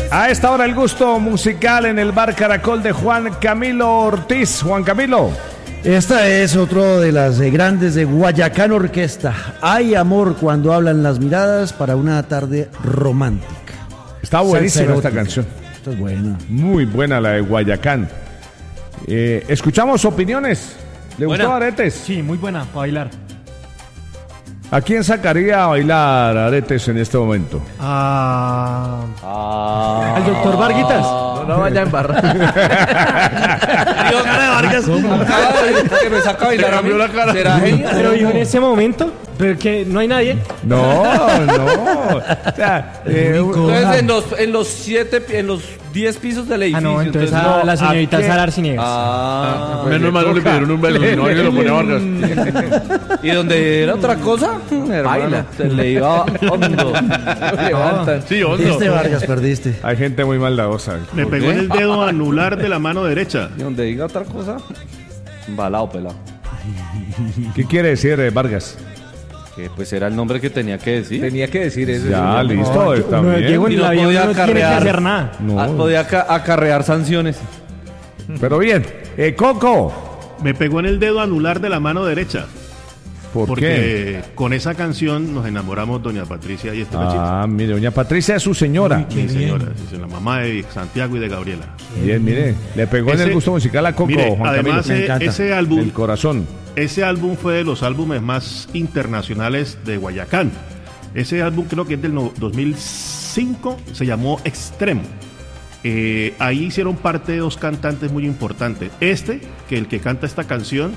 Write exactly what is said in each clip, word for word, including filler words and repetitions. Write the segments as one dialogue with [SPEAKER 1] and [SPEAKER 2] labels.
[SPEAKER 1] A esta hora el gusto musical en el Bar Caracol de Juan Camilo Ortiz. Juan Camilo.
[SPEAKER 2] Esta es otro de las eh, grandes de Guayacán Orquesta. Hay amor cuando hablan las miradas para una tarde romántica.
[SPEAKER 1] Está buenísima esta canción.
[SPEAKER 2] Esta es buena.
[SPEAKER 1] Muy buena la de Guayacán. Eh, Escuchamos opiniones. ¿Le
[SPEAKER 3] buena.
[SPEAKER 1] gustó Aretes?
[SPEAKER 3] Sí, muy buena, para bailar.
[SPEAKER 1] ¿A quién sacaría a bailar Aretes en este momento?
[SPEAKER 3] Ah,
[SPEAKER 4] Ah.
[SPEAKER 3] al doctor Varguitas.
[SPEAKER 4] No, no vaya a embarrar.
[SPEAKER 3] Dios, cara de Vargas.
[SPEAKER 4] Que me saca a bailar a mí. ¿Será genio?
[SPEAKER 3] Pero dijo en ese momento, pero que no hay nadie.
[SPEAKER 1] No, no. O sea, eh,
[SPEAKER 4] Entonces en los, en los siete, en los diez pisos del
[SPEAKER 3] Ah,
[SPEAKER 4] edificio.
[SPEAKER 3] no, entonces
[SPEAKER 4] entonces,
[SPEAKER 3] a
[SPEAKER 4] no,
[SPEAKER 3] la señorita
[SPEAKER 1] ¿a qué?
[SPEAKER 3] Sara Arciniegas.
[SPEAKER 4] Ah,
[SPEAKER 1] pues
[SPEAKER 5] Menos
[SPEAKER 1] le
[SPEAKER 5] mal no le
[SPEAKER 1] toca.
[SPEAKER 5] pidieron un beso, si no alguien lo pone a Vargas.
[SPEAKER 4] y donde era otra cosa, hermano, se le iba hondo. Lo levantan.
[SPEAKER 5] Sí, hondo.
[SPEAKER 2] Este Vargas perdiste.
[SPEAKER 1] hay gente muy maldadosa.
[SPEAKER 5] Me
[SPEAKER 1] ¿Por
[SPEAKER 5] pegó
[SPEAKER 1] qué?
[SPEAKER 5] en el dedo anular de la mano derecha.
[SPEAKER 4] Y donde diga otra cosa, embalado, pelado.
[SPEAKER 1] ¿Qué quiere decir eh, Vargas?
[SPEAKER 4] Que pues era el nombre que tenía que decir. Tenía que decir eso.
[SPEAKER 1] Ya, listo,
[SPEAKER 3] No,
[SPEAKER 1] está
[SPEAKER 3] no,
[SPEAKER 1] bien.
[SPEAKER 3] Diego
[SPEAKER 4] Y
[SPEAKER 3] en
[SPEAKER 4] no
[SPEAKER 3] la vida
[SPEAKER 4] podía
[SPEAKER 3] no tiene que
[SPEAKER 4] acarrear.
[SPEAKER 3] hacer nada.
[SPEAKER 1] No.
[SPEAKER 4] Ah, podía aca- acarrear sanciones.
[SPEAKER 1] Pero bien, eh, Coco.
[SPEAKER 5] Me pegó en el dedo anular de la mano derecha.
[SPEAKER 1] ¿Por
[SPEAKER 5] porque
[SPEAKER 1] qué?
[SPEAKER 5] con esa canción nos enamoramos doña Patricia y este machito.
[SPEAKER 1] Ah, mire, doña Patricia es su señora.
[SPEAKER 5] Mi señora, es la mamá de Santiago y de Gabriela.
[SPEAKER 1] Bien, mire, le pegó en
[SPEAKER 5] Ese-
[SPEAKER 1] el gusto musical a Coco,
[SPEAKER 5] Mire,
[SPEAKER 1] Juan
[SPEAKER 5] además
[SPEAKER 1] Camilo.
[SPEAKER 2] me
[SPEAKER 5] eh,
[SPEAKER 2] encanta.
[SPEAKER 5] ese álbum,
[SPEAKER 1] El corazón.
[SPEAKER 5] ese álbum fue de los álbumes más internacionales de Guayacán. Ese álbum creo que es del no- dos mil cinco, se llamó Extremo. Eh, ahí hicieron parte de dos cantantes muy importantes. Este, que el que canta esta canción,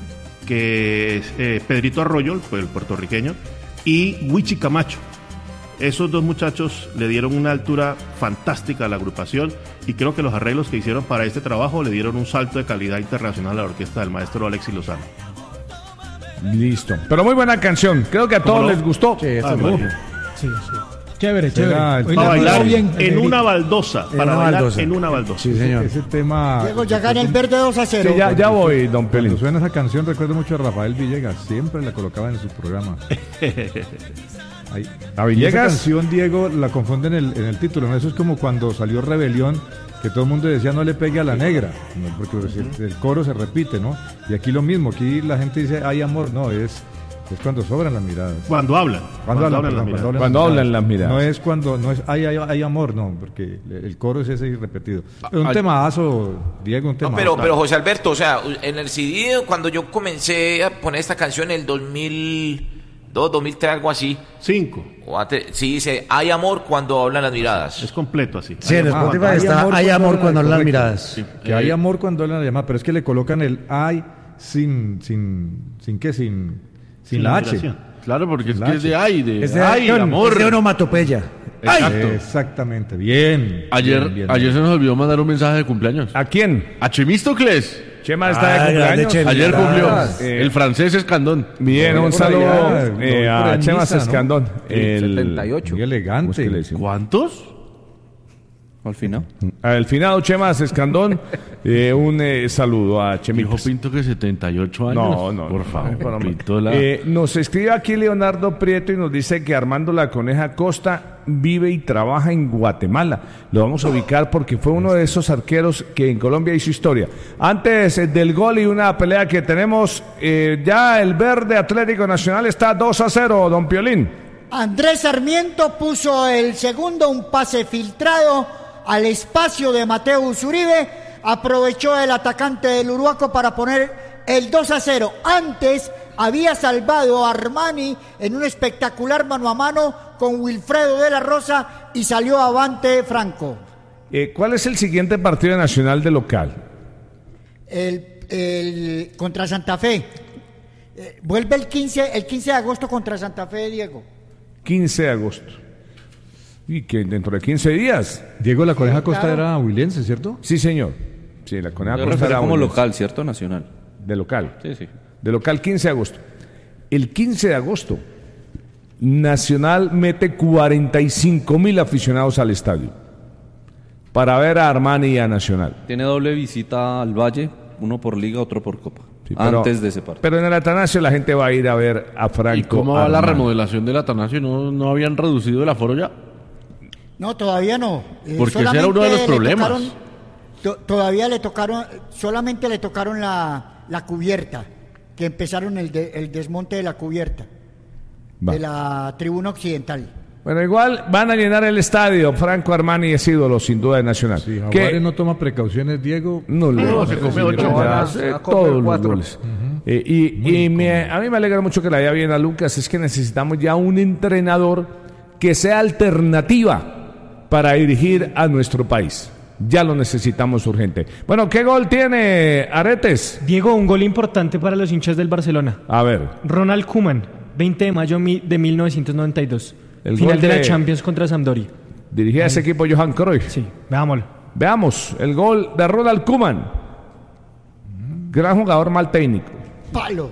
[SPEAKER 5] que es eh, Pedrito Arroyo, el, el puertorriqueño, y Wichi Camacho. Esos dos muchachos le dieron una altura fantástica a la agrupación y creo que los arreglos que hicieron para este trabajo le dieron un salto de calidad internacional a la orquesta del maestro Alexis Lozano.
[SPEAKER 1] Listo. Pero muy buena canción. Creo que a todos
[SPEAKER 5] no?
[SPEAKER 1] les gustó.
[SPEAKER 2] Sí, esta
[SPEAKER 5] Ah,
[SPEAKER 2] es
[SPEAKER 5] bueno.
[SPEAKER 2] buena.
[SPEAKER 3] Sí, sí. Chévere, chévere.
[SPEAKER 1] Será el-
[SPEAKER 3] Hoy
[SPEAKER 5] Para
[SPEAKER 3] la
[SPEAKER 5] bailar
[SPEAKER 3] pasó bien,
[SPEAKER 5] en
[SPEAKER 3] el
[SPEAKER 5] una
[SPEAKER 3] negrito.
[SPEAKER 5] baldosa,
[SPEAKER 2] En
[SPEAKER 5] para
[SPEAKER 2] una
[SPEAKER 5] bailar
[SPEAKER 2] baldosa.
[SPEAKER 5] en una baldosa.
[SPEAKER 2] Sí, señor.
[SPEAKER 6] Ese tema.
[SPEAKER 7] Diego, ya gana el verde dos a cero.
[SPEAKER 1] Sí, ya, ya voy, don Pelín.
[SPEAKER 6] Cuando suena esa canción recuerdo mucho a Rafael Villegas, siempre la colocaba en su programa. Ahí.
[SPEAKER 1] ¿A
[SPEAKER 6] Y
[SPEAKER 1] Villegas?
[SPEAKER 6] esa canción, Diego, la confunden en el, en el título, ¿no? Eso es como cuando salió Rebelión, que todo el mundo decía no le pegue a la negra, ¿no? Porque pues, el, el coro se repite, ¿no? Y aquí lo mismo, aquí la gente dice hay amor, no, es, es cuando sobran las miradas.
[SPEAKER 5] Cuando hablan.
[SPEAKER 6] Cuando, hablan,
[SPEAKER 5] hablan las
[SPEAKER 6] perdón,
[SPEAKER 5] miradas.
[SPEAKER 1] Cuando hablan las miradas.
[SPEAKER 6] No es cuando, no es hay, hay, hay amor, no, porque el coro es ese y repetido. Pero un
[SPEAKER 5] Ah,
[SPEAKER 6] temazo, Diego, un
[SPEAKER 8] No,
[SPEAKER 6] temazo.
[SPEAKER 8] pero, pero José Alberto, o sea, en el C D, cuando yo comencé a poner esta canción en el dos mil dos, dos mil tres, algo así,
[SPEAKER 5] Cinco.
[SPEAKER 8] o antes, sí dice, hay amor cuando hablan las miradas.
[SPEAKER 5] Es completo así.
[SPEAKER 2] Sí, en
[SPEAKER 6] Ah,
[SPEAKER 2] Spotify
[SPEAKER 6] hay
[SPEAKER 2] está
[SPEAKER 6] amor
[SPEAKER 2] Hay
[SPEAKER 6] cuando
[SPEAKER 2] amor
[SPEAKER 6] hablan,
[SPEAKER 2] cuando hablan las
[SPEAKER 6] correcto.
[SPEAKER 2] miradas.
[SPEAKER 6] Sí, que hay amor cuando hablan la llamada, pero es que le colocan el hay sin, sin, sin qué, sin, sin,
[SPEAKER 5] Sin
[SPEAKER 6] la
[SPEAKER 5] la
[SPEAKER 6] H.
[SPEAKER 5] vibración. Claro, porque
[SPEAKER 6] es que es de ay, de
[SPEAKER 2] Es de,
[SPEAKER 5] ay,
[SPEAKER 2] es
[SPEAKER 5] amor.
[SPEAKER 2] de onomatopeya.
[SPEAKER 6] Exacto. Exactamente, bien.
[SPEAKER 5] Ayer,
[SPEAKER 6] bien, bien,
[SPEAKER 5] ayer
[SPEAKER 6] bien.
[SPEAKER 5] se nos olvidó mandar un mensaje de cumpleaños.
[SPEAKER 1] ¿A quién?
[SPEAKER 5] A Chemístocles.
[SPEAKER 1] Chema está
[SPEAKER 2] Ah,
[SPEAKER 1] de
[SPEAKER 2] grande
[SPEAKER 1] cumpleaños.
[SPEAKER 2] Chema.
[SPEAKER 5] Ayer cumplió.
[SPEAKER 1] Eh,
[SPEAKER 5] el francés Escandón.
[SPEAKER 1] Bien, un
[SPEAKER 6] Por
[SPEAKER 1] saludo
[SPEAKER 6] allá,
[SPEAKER 1] eh,
[SPEAKER 6] lo vi por
[SPEAKER 1] a
[SPEAKER 6] en
[SPEAKER 1] Chema
[SPEAKER 6] misa, ¿no?
[SPEAKER 1] Escandón. El-
[SPEAKER 4] setenta y ocho.
[SPEAKER 6] Muy elegante.
[SPEAKER 1] ¿Cómo es que le decimos?
[SPEAKER 5] ¿Cuántos?
[SPEAKER 4] Al final.
[SPEAKER 1] Al finado Chema Escandón, eh, un eh, saludo a
[SPEAKER 5] Dijo
[SPEAKER 1] Chemitas.
[SPEAKER 5] Pinto que setenta y ocho años.
[SPEAKER 1] No, no.
[SPEAKER 5] Por
[SPEAKER 1] no,
[SPEAKER 5] favor,
[SPEAKER 1] no, no, no.
[SPEAKER 5] Pinto la...
[SPEAKER 1] Eh, nos escribe aquí Leonardo Prieto y nos dice que Armando La Coneja Costa vive y trabaja en Guatemala. Lo vamos a ubicar porque fue uno de esos arqueros que en Colombia hizo historia. Antes eh, del gol y una pelea que tenemos, eh, ya el verde Atlético Nacional está dos a cero, don Piolín.
[SPEAKER 7] Andrés Sarmiento puso el segundo, un pase filtrado al espacio de Mateus Uribe. Aprovechó el atacante del Uruguaco para poner el dos a cero. Antes había salvado a Armani en un espectacular mano a mano con Wilfredo de la Rosa y salió avante Franco.
[SPEAKER 1] Eh, ¿Cuál es el siguiente partido nacional de local?
[SPEAKER 7] El, el contra Santa Fe. Eh, vuelve el quince, el quince de agosto contra Santa Fe, Diego.
[SPEAKER 1] quince de agosto. Y que dentro de quince días.
[SPEAKER 6] Diego La Coneja
[SPEAKER 7] Sí,
[SPEAKER 6] Costa
[SPEAKER 7] claro.
[SPEAKER 6] era huilense, ¿cierto?
[SPEAKER 1] Sí, señor. Sí, la Coneja
[SPEAKER 4] Yo
[SPEAKER 1] Costa
[SPEAKER 4] refiero
[SPEAKER 1] era
[SPEAKER 4] como
[SPEAKER 1] bueno.
[SPEAKER 4] local, ¿cierto? Nacional.
[SPEAKER 1] De local.
[SPEAKER 4] Sí, sí.
[SPEAKER 1] De local quince de agosto. El quince de agosto, Nacional mete cuarenta y cinco mil aficionados al estadio para ver a Armani y a Nacional.
[SPEAKER 4] Tiene doble visita al Valle, uno por liga, otro por copa.
[SPEAKER 1] Sí, pero-
[SPEAKER 4] antes de ese partido.
[SPEAKER 1] Pero en el Atanasio la gente va a ir a ver a Franco.
[SPEAKER 5] ¿Y cómo va la
[SPEAKER 1] Armani.
[SPEAKER 5] remodelación del Atanasio? ¿No, no habían reducido el aforo ya?
[SPEAKER 7] No, No, todavía no. Eh,
[SPEAKER 9] Porque ese era uno de los
[SPEAKER 7] solamente le
[SPEAKER 9] problemas.
[SPEAKER 7] tocaron- to- todavía le tocaron, solamente le tocaron la, la cubierta, que empezaron el, de- el desmonte de la cubierta
[SPEAKER 1] Va.
[SPEAKER 7] de la tribuna occidental.
[SPEAKER 1] Bueno, igual van a llenar el estadio. Franco Armani es ídolo, sin duda, de Nacional.
[SPEAKER 6] Si
[SPEAKER 1] ¿Qué?
[SPEAKER 6] Jaguares no toma precauciones, Diego.
[SPEAKER 1] No, le
[SPEAKER 9] No, se comió ocho
[SPEAKER 1] ya
[SPEAKER 9] balas,
[SPEAKER 1] hace
[SPEAKER 4] se va a
[SPEAKER 1] todos
[SPEAKER 4] comer
[SPEAKER 1] los
[SPEAKER 4] cuatro.
[SPEAKER 1] goles. Eh, y y me- a mí me alegra mucho que le vaya bien a Lucas. Es que necesitamos ya un entrenador que sea alternativa para dirigir a nuestro país. Ya lo necesitamos urgente. Bueno, ¿qué gol tiene Aretes?
[SPEAKER 3] Diego, un gol importante para los hinchas del Barcelona.
[SPEAKER 1] A ver.
[SPEAKER 3] Ronald Koeman, veinte de mayo mi- de mil novecientos noventa y dos.
[SPEAKER 1] El
[SPEAKER 3] Final
[SPEAKER 1] gol
[SPEAKER 3] de la
[SPEAKER 1] de-
[SPEAKER 3] Champions contra Sampdoria.
[SPEAKER 1] Dirigía a ese equipo Johan Cruyff.
[SPEAKER 3] Sí, veámoslo.
[SPEAKER 1] Veamos el gol de Ronald Koeman. Gran jugador, mal técnico.
[SPEAKER 7] Palo.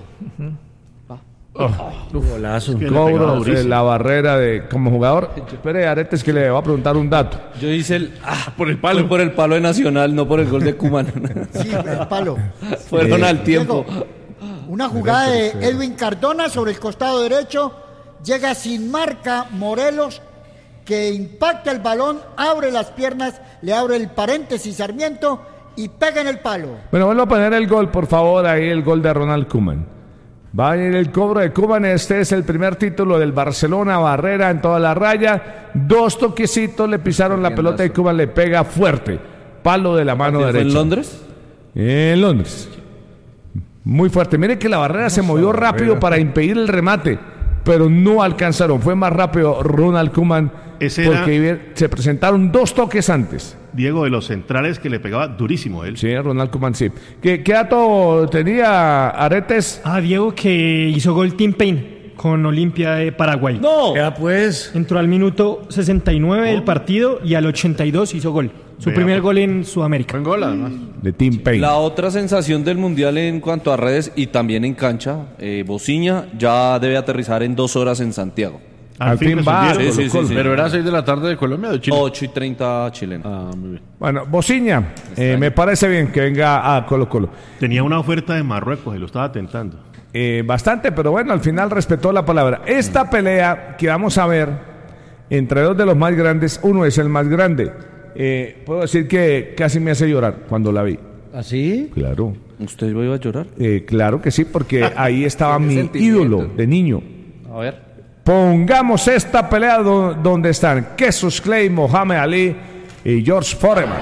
[SPEAKER 2] Golazo.
[SPEAKER 5] que le pegaba
[SPEAKER 1] Cobros,
[SPEAKER 5] durísimo.
[SPEAKER 1] eh, la barrera de como jugador. Espere, Aretes, que le va a preguntar un dato.
[SPEAKER 4] Yo hice el. Ah,
[SPEAKER 9] por el palo.
[SPEAKER 4] fue por el palo de Nacional, no por el gol de Koeman.
[SPEAKER 7] Sí, el palo.
[SPEAKER 4] Fueron
[SPEAKER 1] Eh,
[SPEAKER 4] al tiempo.
[SPEAKER 7] Diego, una jugada de Edwin Cardona sobre el costado derecho. Llega sin marca Morelos, que impacta el balón, abre las piernas, le abre el paréntesis Sarmiento y pega en el palo.
[SPEAKER 1] Bueno, vuelvo a poner el gol, por favor, ahí el gol de Ronald Koeman. Va a ir el cobro de Koeman, este es el primer título del Barcelona, barrera en toda la raya, dos toquecitos, le pisaron la pelota y Koeman le pega fuerte, palo de la mano
[SPEAKER 4] ¿Fue
[SPEAKER 1] derecha.
[SPEAKER 4] en Londres?
[SPEAKER 1] En Londres. Muy fuerte. Mire que la barrera se movió rápido para impedir el remate, pero no alcanzaron. Fue más rápido Ronald Koeman
[SPEAKER 5] Ese era-
[SPEAKER 1] porque se presentaron dos toques antes.
[SPEAKER 5] Diego, de los centrales que le pegaba durísimo él.
[SPEAKER 1] Sí, Ronald Koeman, sí. ¿Qué, qué dato tenía Aretes?
[SPEAKER 3] Ah, Diego, que hizo gol Tim Payne con Olimpia de Paraguay.
[SPEAKER 4] No.
[SPEAKER 2] Ya pues.
[SPEAKER 3] Entró al minuto sesenta y nueve del partido y al ochenta y dos hizo gol. Su
[SPEAKER 5] Vea,
[SPEAKER 3] primer
[SPEAKER 5] pues.
[SPEAKER 3] gol en Sudamérica.
[SPEAKER 9] Buen gol, además.
[SPEAKER 1] De Tim Payne.
[SPEAKER 4] La otra sensación del Mundial en cuanto a redes y también en cancha, eh, Bociña ya debe aterrizar en dos horas en Santiago.
[SPEAKER 1] Al fin va.
[SPEAKER 5] resolvieron.
[SPEAKER 4] Sí, sí, sí, sí.
[SPEAKER 9] Pero era seis de la tarde de Colombia o de Chile.
[SPEAKER 4] ocho y treinta chilena.
[SPEAKER 9] Ah, muy bien.
[SPEAKER 1] Bueno, Bociña, eh, me parece bien que venga a Colo Colo.
[SPEAKER 5] Tenía una oferta de Marruecos y lo estaba tentando.
[SPEAKER 1] Eh, bastante, pero bueno, al final respetó la palabra. Esta pelea que vamos a ver entre dos de los más grandes, uno es el más grande. Eh, puedo decir que casi me hace llorar cuando la vi.
[SPEAKER 2] ¿Así?
[SPEAKER 1] Claro.
[SPEAKER 4] ¿Usted iba a llorar?
[SPEAKER 1] Eh, claro que sí, porque ahí estaba mi
[SPEAKER 4] sentimiento.
[SPEAKER 1] ídolo de niño.
[SPEAKER 4] A ver.
[SPEAKER 1] Pongamos esta pelea do- donde están Cassius Clay, Mohamed Ali y George Foreman.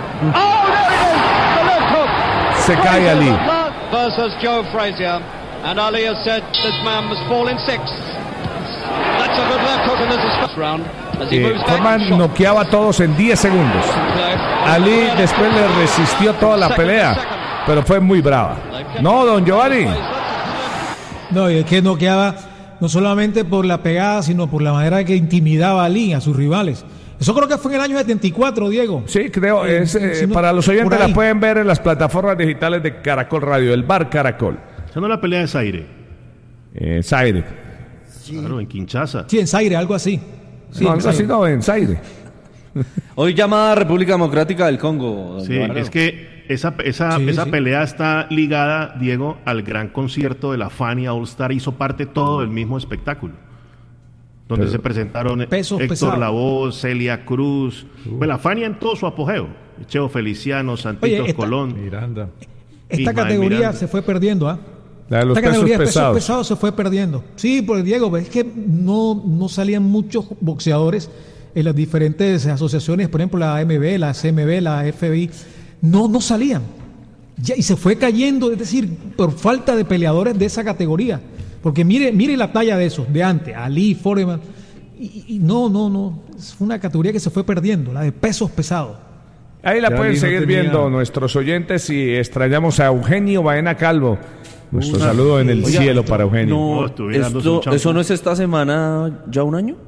[SPEAKER 1] Se cae Ali.
[SPEAKER 10] Versus Joe Frazier. And Ali has said this man must fall in six. That's a good left hook and there's a first round. As he
[SPEAKER 1] Eh,
[SPEAKER 10] moves back
[SPEAKER 1] Foreman
[SPEAKER 10] and shot.
[SPEAKER 1] noqueaba a todos en diez segundos. Ali después le resistió toda la pelea, pero fue muy brava. No, don Giovanni.
[SPEAKER 11] No, y es que noqueaba no solamente por la pegada, sino por la manera que intimidaba a Ali, a sus rivales. Eso creo que fue en el año setenta y cuatro, Diego.
[SPEAKER 1] Sí, creo,
[SPEAKER 11] Eh,
[SPEAKER 1] es, eh,
[SPEAKER 11] si no-
[SPEAKER 1] para los oyentes
[SPEAKER 11] por ahí.
[SPEAKER 1] la pueden ver en las plataformas digitales de Caracol Radio, el bar Caracol.
[SPEAKER 5] Esa no es la pelea de Zaire.
[SPEAKER 1] Eh, Zaire.
[SPEAKER 5] Claro, en Kinshasa.
[SPEAKER 11] Sí, en Zaire, algo así. Sí,
[SPEAKER 1] No,
[SPEAKER 11] en
[SPEAKER 1] algo así
[SPEAKER 11] Zaire.
[SPEAKER 1] no, en Zaire.
[SPEAKER 4] Hoy llamada República Democrática del Congo. don
[SPEAKER 5] Sí,
[SPEAKER 4] Giovanni.
[SPEAKER 5] es que esa, esa,
[SPEAKER 11] Sí,
[SPEAKER 5] esa
[SPEAKER 11] sí.
[SPEAKER 5] pelea está ligada, Diego, al gran concierto de la Fania All Star. Hizo parte todo del mismo espectáculo. Donde
[SPEAKER 1] Pero-
[SPEAKER 5] se presentaron
[SPEAKER 11] Pesos
[SPEAKER 5] Héctor
[SPEAKER 11] pesados.
[SPEAKER 5] Lavoe, Celia Cruz. Pues la Fania en todo su apogeo. Cheo Feliciano, Santitos
[SPEAKER 11] esta-
[SPEAKER 5] Colón.
[SPEAKER 6] Miranda.
[SPEAKER 11] Esta
[SPEAKER 5] Ismael
[SPEAKER 11] categoría
[SPEAKER 5] Miranda.
[SPEAKER 11] se fue perdiendo, ¿ah?
[SPEAKER 1] La de los
[SPEAKER 11] Esta
[SPEAKER 1] pesos
[SPEAKER 11] categoría de
[SPEAKER 1] pesados.
[SPEAKER 11] pesos pesados se fue perdiendo. Sí, porque Diego, es que no, no salían muchos boxeadores en las diferentes asociaciones, por ejemplo la A M B, la C M B, la F B I, no, no salían. Ya, y se fue cayendo, es decir, por falta de peleadores de esa categoría. Porque mire, mire la talla de esos, de antes, Ali, Foreman, y, y no, no, no, es una categoría que se fue perdiendo, la de pesos pesados.
[SPEAKER 1] Ahí la
[SPEAKER 6] Ya
[SPEAKER 1] pueden
[SPEAKER 6] Ali no
[SPEAKER 1] seguir
[SPEAKER 6] tenía-
[SPEAKER 1] viendo nuestros oyentes y extrañamos a Eugenio Baena Calvo. Nuestro saludo en el
[SPEAKER 4] Oiga,
[SPEAKER 1] cielo para Eugenio.
[SPEAKER 5] No,
[SPEAKER 4] No,
[SPEAKER 5] estuviera dándose
[SPEAKER 4] esto-
[SPEAKER 5] un champú.
[SPEAKER 4] ¿eso no es esta semana ya un año?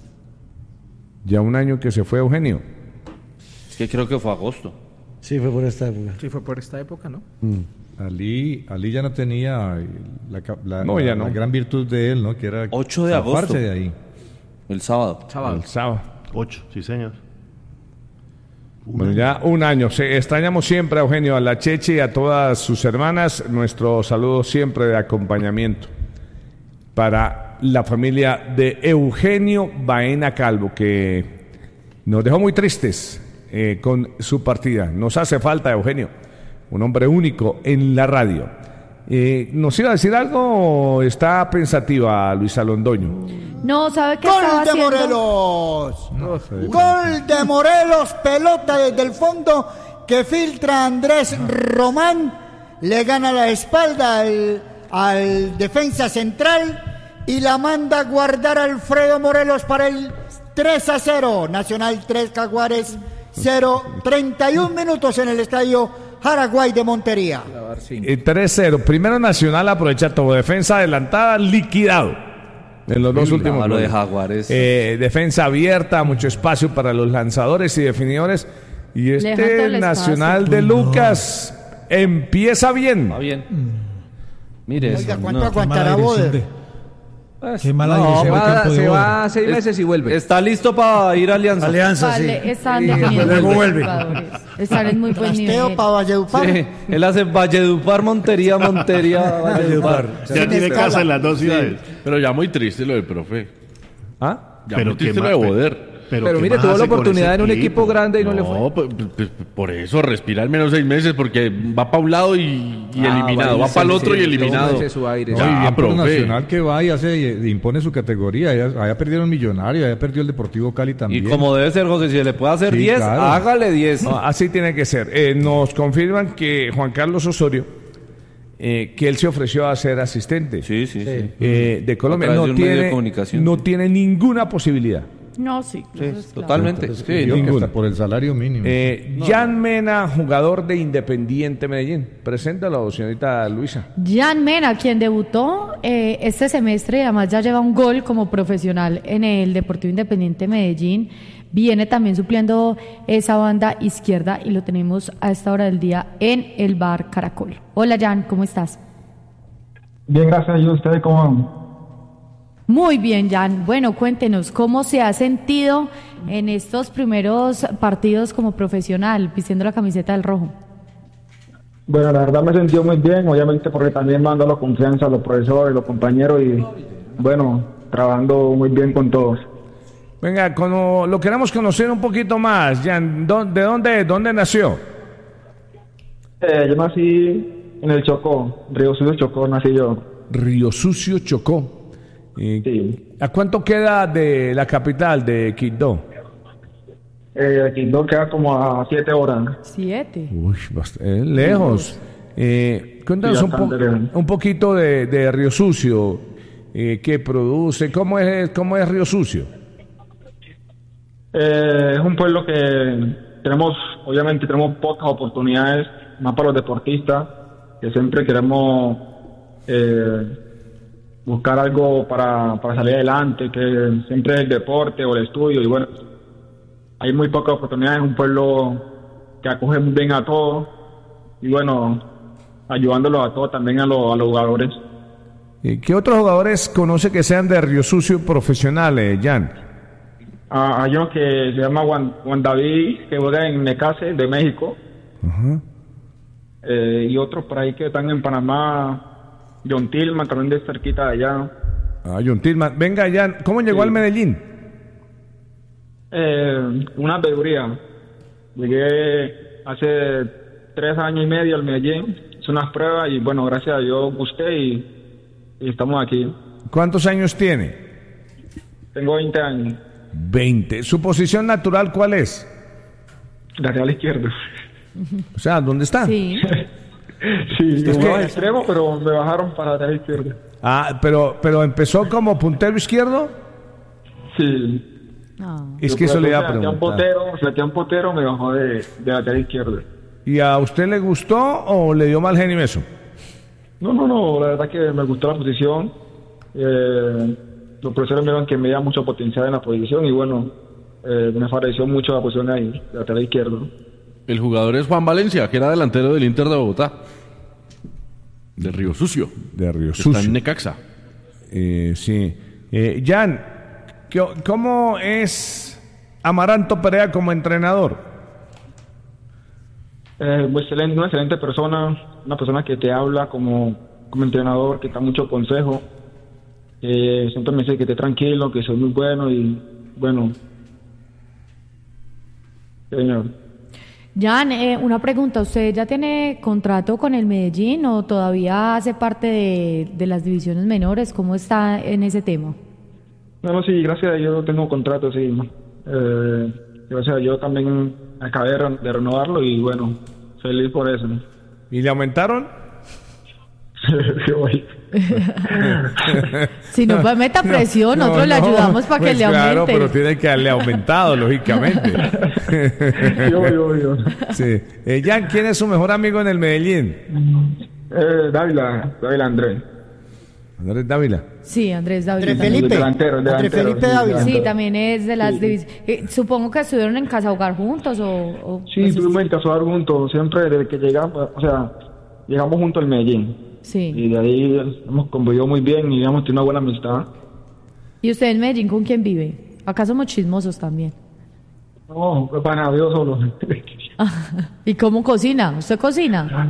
[SPEAKER 1] Ya un año que se fue Eugenio.
[SPEAKER 4] Es que creo que fue agosto.
[SPEAKER 2] Sí, fue por esta época.
[SPEAKER 3] Sí, fue por esta época, ¿no?
[SPEAKER 6] Ali, Ali ya no tenía la, ca- la-
[SPEAKER 1] No, ya
[SPEAKER 6] la-
[SPEAKER 1] no.
[SPEAKER 6] la gran virtud de él, ¿no? Que era
[SPEAKER 4] ocho de
[SPEAKER 6] zafarse
[SPEAKER 4] agosto.
[SPEAKER 6] de ahí.
[SPEAKER 4] El sábado.
[SPEAKER 1] El sábado.
[SPEAKER 5] Ocho, sí, señor.
[SPEAKER 1] Bueno, ya un año. Se, extrañamos siempre a Eugenio, a la Cheche y a todas sus hermanas. Nuestro saludo siempre de acompañamiento para la familia de Eugenio Baena Calvo, que nos dejó muy tristes eh, con su partida. Nos hace falta Eugenio, un hombre único en la radio. Eh, ¿Nos iba a decir algo o está pensativa Luisa Londoño?
[SPEAKER 12] No, ¿sabe qué
[SPEAKER 7] ¡Gol
[SPEAKER 12] estaba
[SPEAKER 7] de
[SPEAKER 12] haciendo?
[SPEAKER 7] Morelos!
[SPEAKER 1] No sé.
[SPEAKER 7] Gol de Morelos, pelota desde el fondo que filtra Andrés Román, le gana la espalda al, al defensa central y la manda a guardar Alfredo Morelos para el tres a cero. Nacional tres, Jaguares cero. treinta y un minutos en el estadio Jaraguay de Montería.
[SPEAKER 1] Eh, tres cero. Primero Nacional aprovecha todo. Defensa adelantada, liquidado. En los dos
[SPEAKER 4] Sí,
[SPEAKER 1] últimos
[SPEAKER 4] claro,
[SPEAKER 1] goles.
[SPEAKER 4] de Jaguares.
[SPEAKER 1] Eh, defensa abierta, mucho espacio para los lanzadores y definidores. Y
[SPEAKER 12] Le dejan todo
[SPEAKER 1] este
[SPEAKER 12] el
[SPEAKER 1] Nacional
[SPEAKER 12] espacio.
[SPEAKER 1] de Lucas empieza bien.
[SPEAKER 4] Va bien. Mire
[SPEAKER 7] Oiga,
[SPEAKER 4] eso.
[SPEAKER 7] ¿cuánto
[SPEAKER 4] no.
[SPEAKER 7] aguantará
[SPEAKER 11] Qué mala
[SPEAKER 7] Boder?
[SPEAKER 11] dirección de- Qué mala
[SPEAKER 4] No,
[SPEAKER 11] dirección
[SPEAKER 4] se
[SPEAKER 11] de
[SPEAKER 4] va-
[SPEAKER 11] campo de
[SPEAKER 13] Se
[SPEAKER 11] Boder.
[SPEAKER 13] va seis meses y vuelve.
[SPEAKER 4] Está listo para ir a Alianza.
[SPEAKER 2] Alianza,
[SPEAKER 12] Vale,
[SPEAKER 2] sí.
[SPEAKER 12] están
[SPEAKER 2] Y
[SPEAKER 12] definiendo
[SPEAKER 2] luego
[SPEAKER 12] los
[SPEAKER 2] vuelve.
[SPEAKER 12] jugadores. Están en muy buen
[SPEAKER 7] Rasteo
[SPEAKER 12] nivel.
[SPEAKER 7] para Valledupar.
[SPEAKER 4] Sí, él hace Valledupar, Montería, Montería, Valledupar.
[SPEAKER 5] Ya tiene
[SPEAKER 7] escala.
[SPEAKER 5] casa en las dos ciudades.
[SPEAKER 9] Pero ya muy triste lo del profe.
[SPEAKER 1] ¿Ah?
[SPEAKER 9] Ya
[SPEAKER 5] Pero
[SPEAKER 9] muy
[SPEAKER 5] qué
[SPEAKER 9] triste lo
[SPEAKER 5] más-
[SPEAKER 9] de Boder.
[SPEAKER 13] Pero
[SPEAKER 5] ¿qué
[SPEAKER 13] mire,
[SPEAKER 5] más
[SPEAKER 13] tuvo la
[SPEAKER 5] hace con
[SPEAKER 13] oportunidad
[SPEAKER 5] ese
[SPEAKER 13] en un equipo grande y no le fue.
[SPEAKER 9] No, pues, pues, por eso respira al menos seis meses porque va para un lado y, y
[SPEAKER 13] Ah,
[SPEAKER 9] eliminado,
[SPEAKER 13] vaya,
[SPEAKER 9] va para el
[SPEAKER 13] sí,
[SPEAKER 9] otro
[SPEAKER 13] sí,
[SPEAKER 9] y eliminado.
[SPEAKER 13] tómese su aire.
[SPEAKER 6] No,
[SPEAKER 9] Ya,
[SPEAKER 6] y bien por un
[SPEAKER 9] profe.
[SPEAKER 6] Nacional que va y hace y impone su categoría. Allá, allá perdieron Millonario, allá perdió el Deportivo Cali
[SPEAKER 4] Y
[SPEAKER 6] también.
[SPEAKER 4] como debe ser, José, si le puede hacer
[SPEAKER 6] Sí,
[SPEAKER 4] diez,
[SPEAKER 6] claro.
[SPEAKER 4] hágale diez.
[SPEAKER 1] No, así tiene que ser. Eh, nos confirman que Juan Carlos Osorio, eh, que él se ofreció a ser asistente
[SPEAKER 4] Sí, sí, sí.
[SPEAKER 1] eh, de Colombia,
[SPEAKER 4] A través
[SPEAKER 1] no
[SPEAKER 4] de un medio de
[SPEAKER 1] tiene,
[SPEAKER 4] comunicación,
[SPEAKER 1] no
[SPEAKER 4] sí.
[SPEAKER 1] tiene ninguna posibilidad.
[SPEAKER 12] No, sí. eso es claro.
[SPEAKER 4] Totalmente.
[SPEAKER 6] Entonces,
[SPEAKER 4] Sí,
[SPEAKER 6] yo que
[SPEAKER 1] ninguna.
[SPEAKER 6] hasta por el salario mínimo.
[SPEAKER 1] Eh, Jan Mena, jugador de Independiente Medellín. Preséntalo, señorita Luisa.
[SPEAKER 12] Jan Mena, quien debutó eh, este semestre y además ya lleva un gol como profesional en el Deportivo Independiente Medellín, viene también supliendo esa banda izquierda y lo tenemos a esta hora del día en el Bar Caracol. Hola Jan, ¿cómo estás?
[SPEAKER 14] Bien, gracias. ¿Y ustedes cómo van?
[SPEAKER 12] Muy bien, Jan. Bueno, cuéntenos, ¿cómo se ha sentido en estos primeros partidos como profesional, vistiendo la camiseta del rojo?
[SPEAKER 14] Bueno, la verdad me he sentido muy bien, obviamente porque también me han dado la confianza a los profesores, los compañeros y, bueno, trabajando muy bien con todos.
[SPEAKER 1] Venga, como lo queremos conocer un poquito más, Jan, ¿dó- ¿de dónde, dónde nació?
[SPEAKER 14] Eh, yo nací en el Chocó, Río Sucio Chocó, nací yo.
[SPEAKER 1] Río Sucio, Chocó. Eh,
[SPEAKER 14] Sí.
[SPEAKER 1] ¿A cuánto queda de la capital, de Quibdó?
[SPEAKER 14] Eh, Quindó queda como a siete horas.
[SPEAKER 12] Siete.
[SPEAKER 1] Uy, bast- eh, lejos. Eh, cuéntanos
[SPEAKER 14] Sí,
[SPEAKER 1] un, po-
[SPEAKER 14] bastante lejos.
[SPEAKER 1] un poquito de, de Río Sucio. Eh, ¿Qué produce? ¿Cómo es, cómo es Río Sucio?
[SPEAKER 14] Eh, es un pueblo que tenemos, obviamente tenemos pocas oportunidades, más para los deportistas, que siempre queremos eh, buscar algo para, para salir adelante, que siempre es el deporte o el estudio, y bueno, hay muy pocas oportunidades, es un pueblo que acoge muy bien a todos, y bueno, ayudándolos a todos, también a, los a los jugadores.
[SPEAKER 1] Eh, ¿Qué otros jugadores conoce que sean de Río Sucio profesionales, Jan?
[SPEAKER 14] Ah, hay uno que se llama Juan, Juan David, que juega en Necase, de México,
[SPEAKER 1] Ajá.
[SPEAKER 14] eh, y otros por ahí que están en Panamá, John Tillman, también de cerquita de allá.
[SPEAKER 1] Ah, John Tillman. Venga, Jan, ¿cómo llegó
[SPEAKER 14] Sí.
[SPEAKER 1] al Medellín?
[SPEAKER 14] Eh, una veeduría. Llegué hace tres años y medio al Medellín, hice unas pruebas y bueno, gracias a Dios gusté y, y estamos aquí.
[SPEAKER 1] ¿Cuántos años tiene?
[SPEAKER 14] Tengo veinte años,
[SPEAKER 1] veinte. ¿Su posición natural cuál es?
[SPEAKER 14] lateral izquierdo.
[SPEAKER 1] O sea, ¿dónde está?
[SPEAKER 12] Sí.
[SPEAKER 14] Sí,
[SPEAKER 1] Es
[SPEAKER 14] jugaba
[SPEAKER 1] que-
[SPEAKER 14] de extremo, pero me bajaron para lateral izquierdo.
[SPEAKER 1] Ah, pero, pero empezó como puntero izquierdo.
[SPEAKER 14] Sí.
[SPEAKER 12] No.
[SPEAKER 1] Es que eso le iba a
[SPEAKER 14] Sebastián
[SPEAKER 1] preguntar.
[SPEAKER 14] Potero, Sebastián Potero me bajó de, de lateral izquierdo.
[SPEAKER 1] ¿Y a usted le gustó o le dio mal genio eso?
[SPEAKER 14] No, no, no, la verdad que me gustó la posición. Eh, los profesores me dijeron que me da mucho potencial en la posición y bueno, eh, me favoreció mucho la posición ahí, de lateral izquierdo.
[SPEAKER 9] El jugador es Juan Valencia, que era delantero del Inter de Bogotá. De Río Sucio.
[SPEAKER 1] De Río
[SPEAKER 9] que
[SPEAKER 1] Sucio.
[SPEAKER 9] Está en Necaxa.
[SPEAKER 1] Eh, sí. Eh, Jan, ¿qué- ¿cómo es Amaranto Perea como entrenador?
[SPEAKER 14] Eh, muy excelente, una excelente persona, una persona que te habla como, como entrenador, que da mucho consejo. Eh, siempre me dice que esté tranquilo, que soy muy bueno y bueno, Señor.
[SPEAKER 12] Jan, eh, una pregunta, ¿usted ya tiene contrato con el Medellín o todavía hace parte de, de las divisiones menores? ¿Cómo está en ese tema?
[SPEAKER 14] No, no, sí, gracias a Dios tengo contrato, sí. Eh, gracias a Dios también acabé de, re- de renovarlo y bueno, feliz por eso.
[SPEAKER 1] ¿Y le aumentaron?
[SPEAKER 14] Sí, voy.
[SPEAKER 12] Si no, pues meta presión,
[SPEAKER 1] No,
[SPEAKER 12] nosotros le
[SPEAKER 1] no,
[SPEAKER 12] ayudamos para
[SPEAKER 1] pues
[SPEAKER 12] que le aumente.
[SPEAKER 1] Claro, pero tiene que haberle aumentado, lógicamente.
[SPEAKER 14] Yo, yo, yo.
[SPEAKER 1] Sí. Eh, Jan, ¿quién es su mejor amigo en el Medellín?
[SPEAKER 14] Eh, Dávila, Dávila Andrés.
[SPEAKER 1] Andrés Dávila.
[SPEAKER 12] Sí, Andrés Dávila.
[SPEAKER 7] Andrés
[SPEAKER 12] también.
[SPEAKER 7] Felipe.
[SPEAKER 14] Delantero,
[SPEAKER 7] Andrés
[SPEAKER 14] delantero,
[SPEAKER 7] Felipe
[SPEAKER 14] sí,
[SPEAKER 7] Dávila.
[SPEAKER 12] Sí, también es de las divisiones. Eh, supongo que estuvieron en Casa Hogar juntos o... o
[SPEAKER 14] Sí,
[SPEAKER 12] pues,
[SPEAKER 14] estuvimos en Casuar juntos, siempre desde que llegamos, o sea, llegamos juntos al Medellín.
[SPEAKER 12] Sí.
[SPEAKER 14] Y de ahí hemos convivido muy bien y hemos tenido una buena amistad.
[SPEAKER 12] ¿Y usted en Medellín con quién vive? Acá somos chismosos también.
[SPEAKER 14] No, para Dios solo.
[SPEAKER 12] ¿Y cómo cocina? ¿Usted cocina?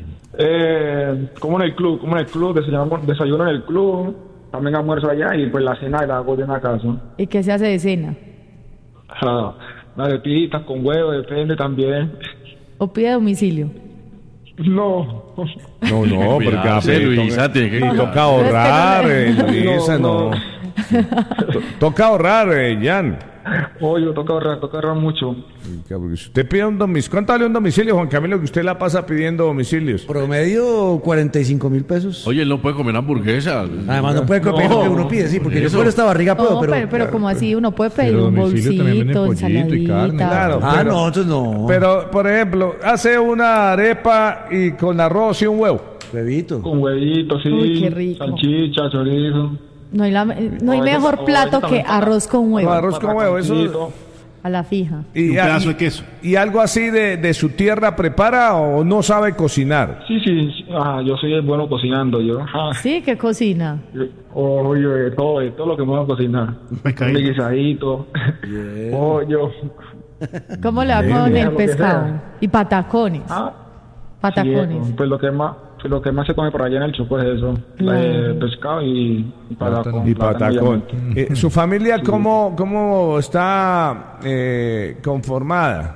[SPEAKER 14] eh, como en el club, como en el club, desayuno, desayuno en el club, también almuerzo allá y pues la cena la hago en la casa.
[SPEAKER 12] ¿Y qué se hace de cena?
[SPEAKER 14] Ah, las arepitas con huevo, depende también.
[SPEAKER 12] ¿O pide a domicilio?
[SPEAKER 14] No.
[SPEAKER 1] No, no, porque
[SPEAKER 9] Cuidado,
[SPEAKER 1] a
[SPEAKER 9] sí, Luisa, tiene que
[SPEAKER 1] y
[SPEAKER 9] cuidar.
[SPEAKER 1] toca ahorrar, eh,
[SPEAKER 14] No,
[SPEAKER 1] Luisa, no.
[SPEAKER 14] no.
[SPEAKER 1] To- Toca ahorrar, eh, Jan.
[SPEAKER 14] Oye, toca ahorrar, toca ahorrar mucho.
[SPEAKER 1] Porque si usted pide un domicilio, ¿cuánto vale un domicilio, Juan Camilo, que usted la pasa pidiendo domicilios?
[SPEAKER 2] Promedio cuarenta y cinco mil pesos.
[SPEAKER 9] Oye, él no puede comer hamburguesa.
[SPEAKER 2] Además no puede comer lo que uno pide, sí, porque yo
[SPEAKER 9] Eso.
[SPEAKER 2] por esta barriga puedo,
[SPEAKER 12] No,
[SPEAKER 2] pero...
[SPEAKER 12] pero, pero como así, uno puede pedir
[SPEAKER 6] Pero
[SPEAKER 12] un
[SPEAKER 6] domicilio también venden
[SPEAKER 12] bolsito,
[SPEAKER 6] pollito y carne.
[SPEAKER 12] ensaladita.
[SPEAKER 1] Claro.
[SPEAKER 2] Ah,
[SPEAKER 1] pero-
[SPEAKER 2] no, entonces no.
[SPEAKER 1] Pero, por ejemplo, hace una arepa y con arroz y un huevo.
[SPEAKER 2] Bebito.
[SPEAKER 14] Con huevitos, sí.
[SPEAKER 12] Uy, qué rico.
[SPEAKER 14] Salchicha, chorizo.
[SPEAKER 12] No hay, la- no hay
[SPEAKER 14] No, eso-
[SPEAKER 12] mejor
[SPEAKER 14] o
[SPEAKER 12] plato
[SPEAKER 14] eso
[SPEAKER 12] que
[SPEAKER 14] también para-
[SPEAKER 12] arroz con huevo.
[SPEAKER 1] No, arroz con huevo, eso.
[SPEAKER 14] Pataconcito.
[SPEAKER 12] A la fija.
[SPEAKER 5] Y un
[SPEAKER 1] a-
[SPEAKER 5] pedazo de queso.
[SPEAKER 1] ¿Y algo así de, de su tierra prepara o no sabe cocinar?
[SPEAKER 14] Sí, sí, sí. Ah, yo soy bueno cocinando, yo. Ah,
[SPEAKER 12] Sí, ¿qué cocina?
[SPEAKER 14] yo- oye, de todo, de todo lo que me voy a cocinar.
[SPEAKER 5] pescadito.
[SPEAKER 14] Un guisadito, pollo.
[SPEAKER 12] ¿Cómo le va
[SPEAKER 1] Bien,
[SPEAKER 12] con
[SPEAKER 14] bien.
[SPEAKER 12] el
[SPEAKER 14] Lo que
[SPEAKER 12] pescado?
[SPEAKER 14] sea.
[SPEAKER 12] Y patacones.
[SPEAKER 14] Ah,
[SPEAKER 12] Patacones.
[SPEAKER 14] sí, pues lo que más, pues lo que más se come por allá en el Chocó es eso.
[SPEAKER 12] Claro.
[SPEAKER 14] Eh, pescado y, y patacón.
[SPEAKER 1] Y patacón.
[SPEAKER 14] obviamente.
[SPEAKER 1] Eh, ¿Su familia cómo, cómo está eh, conformada?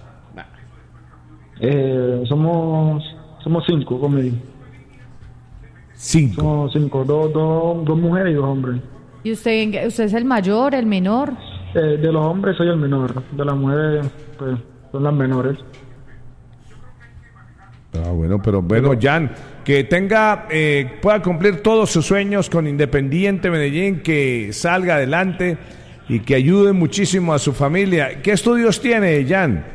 [SPEAKER 14] Eh, somos, somos cinco conmigo.
[SPEAKER 1] Cinco.
[SPEAKER 14] Somos cinco, dos, dos, dos mujeres y dos hombres.
[SPEAKER 12] ¿Y usted, usted es el mayor, el menor?
[SPEAKER 14] Eh, de los hombres soy el menor, de las mujeres pues son las menores.
[SPEAKER 1] Ah, bueno, pero bueno, Jan, que tenga, eh, pueda cumplir todos sus sueños con Independiente Medellín, que salga adelante y que ayude muchísimo a su familia. ¿Qué estudios tiene, Jan?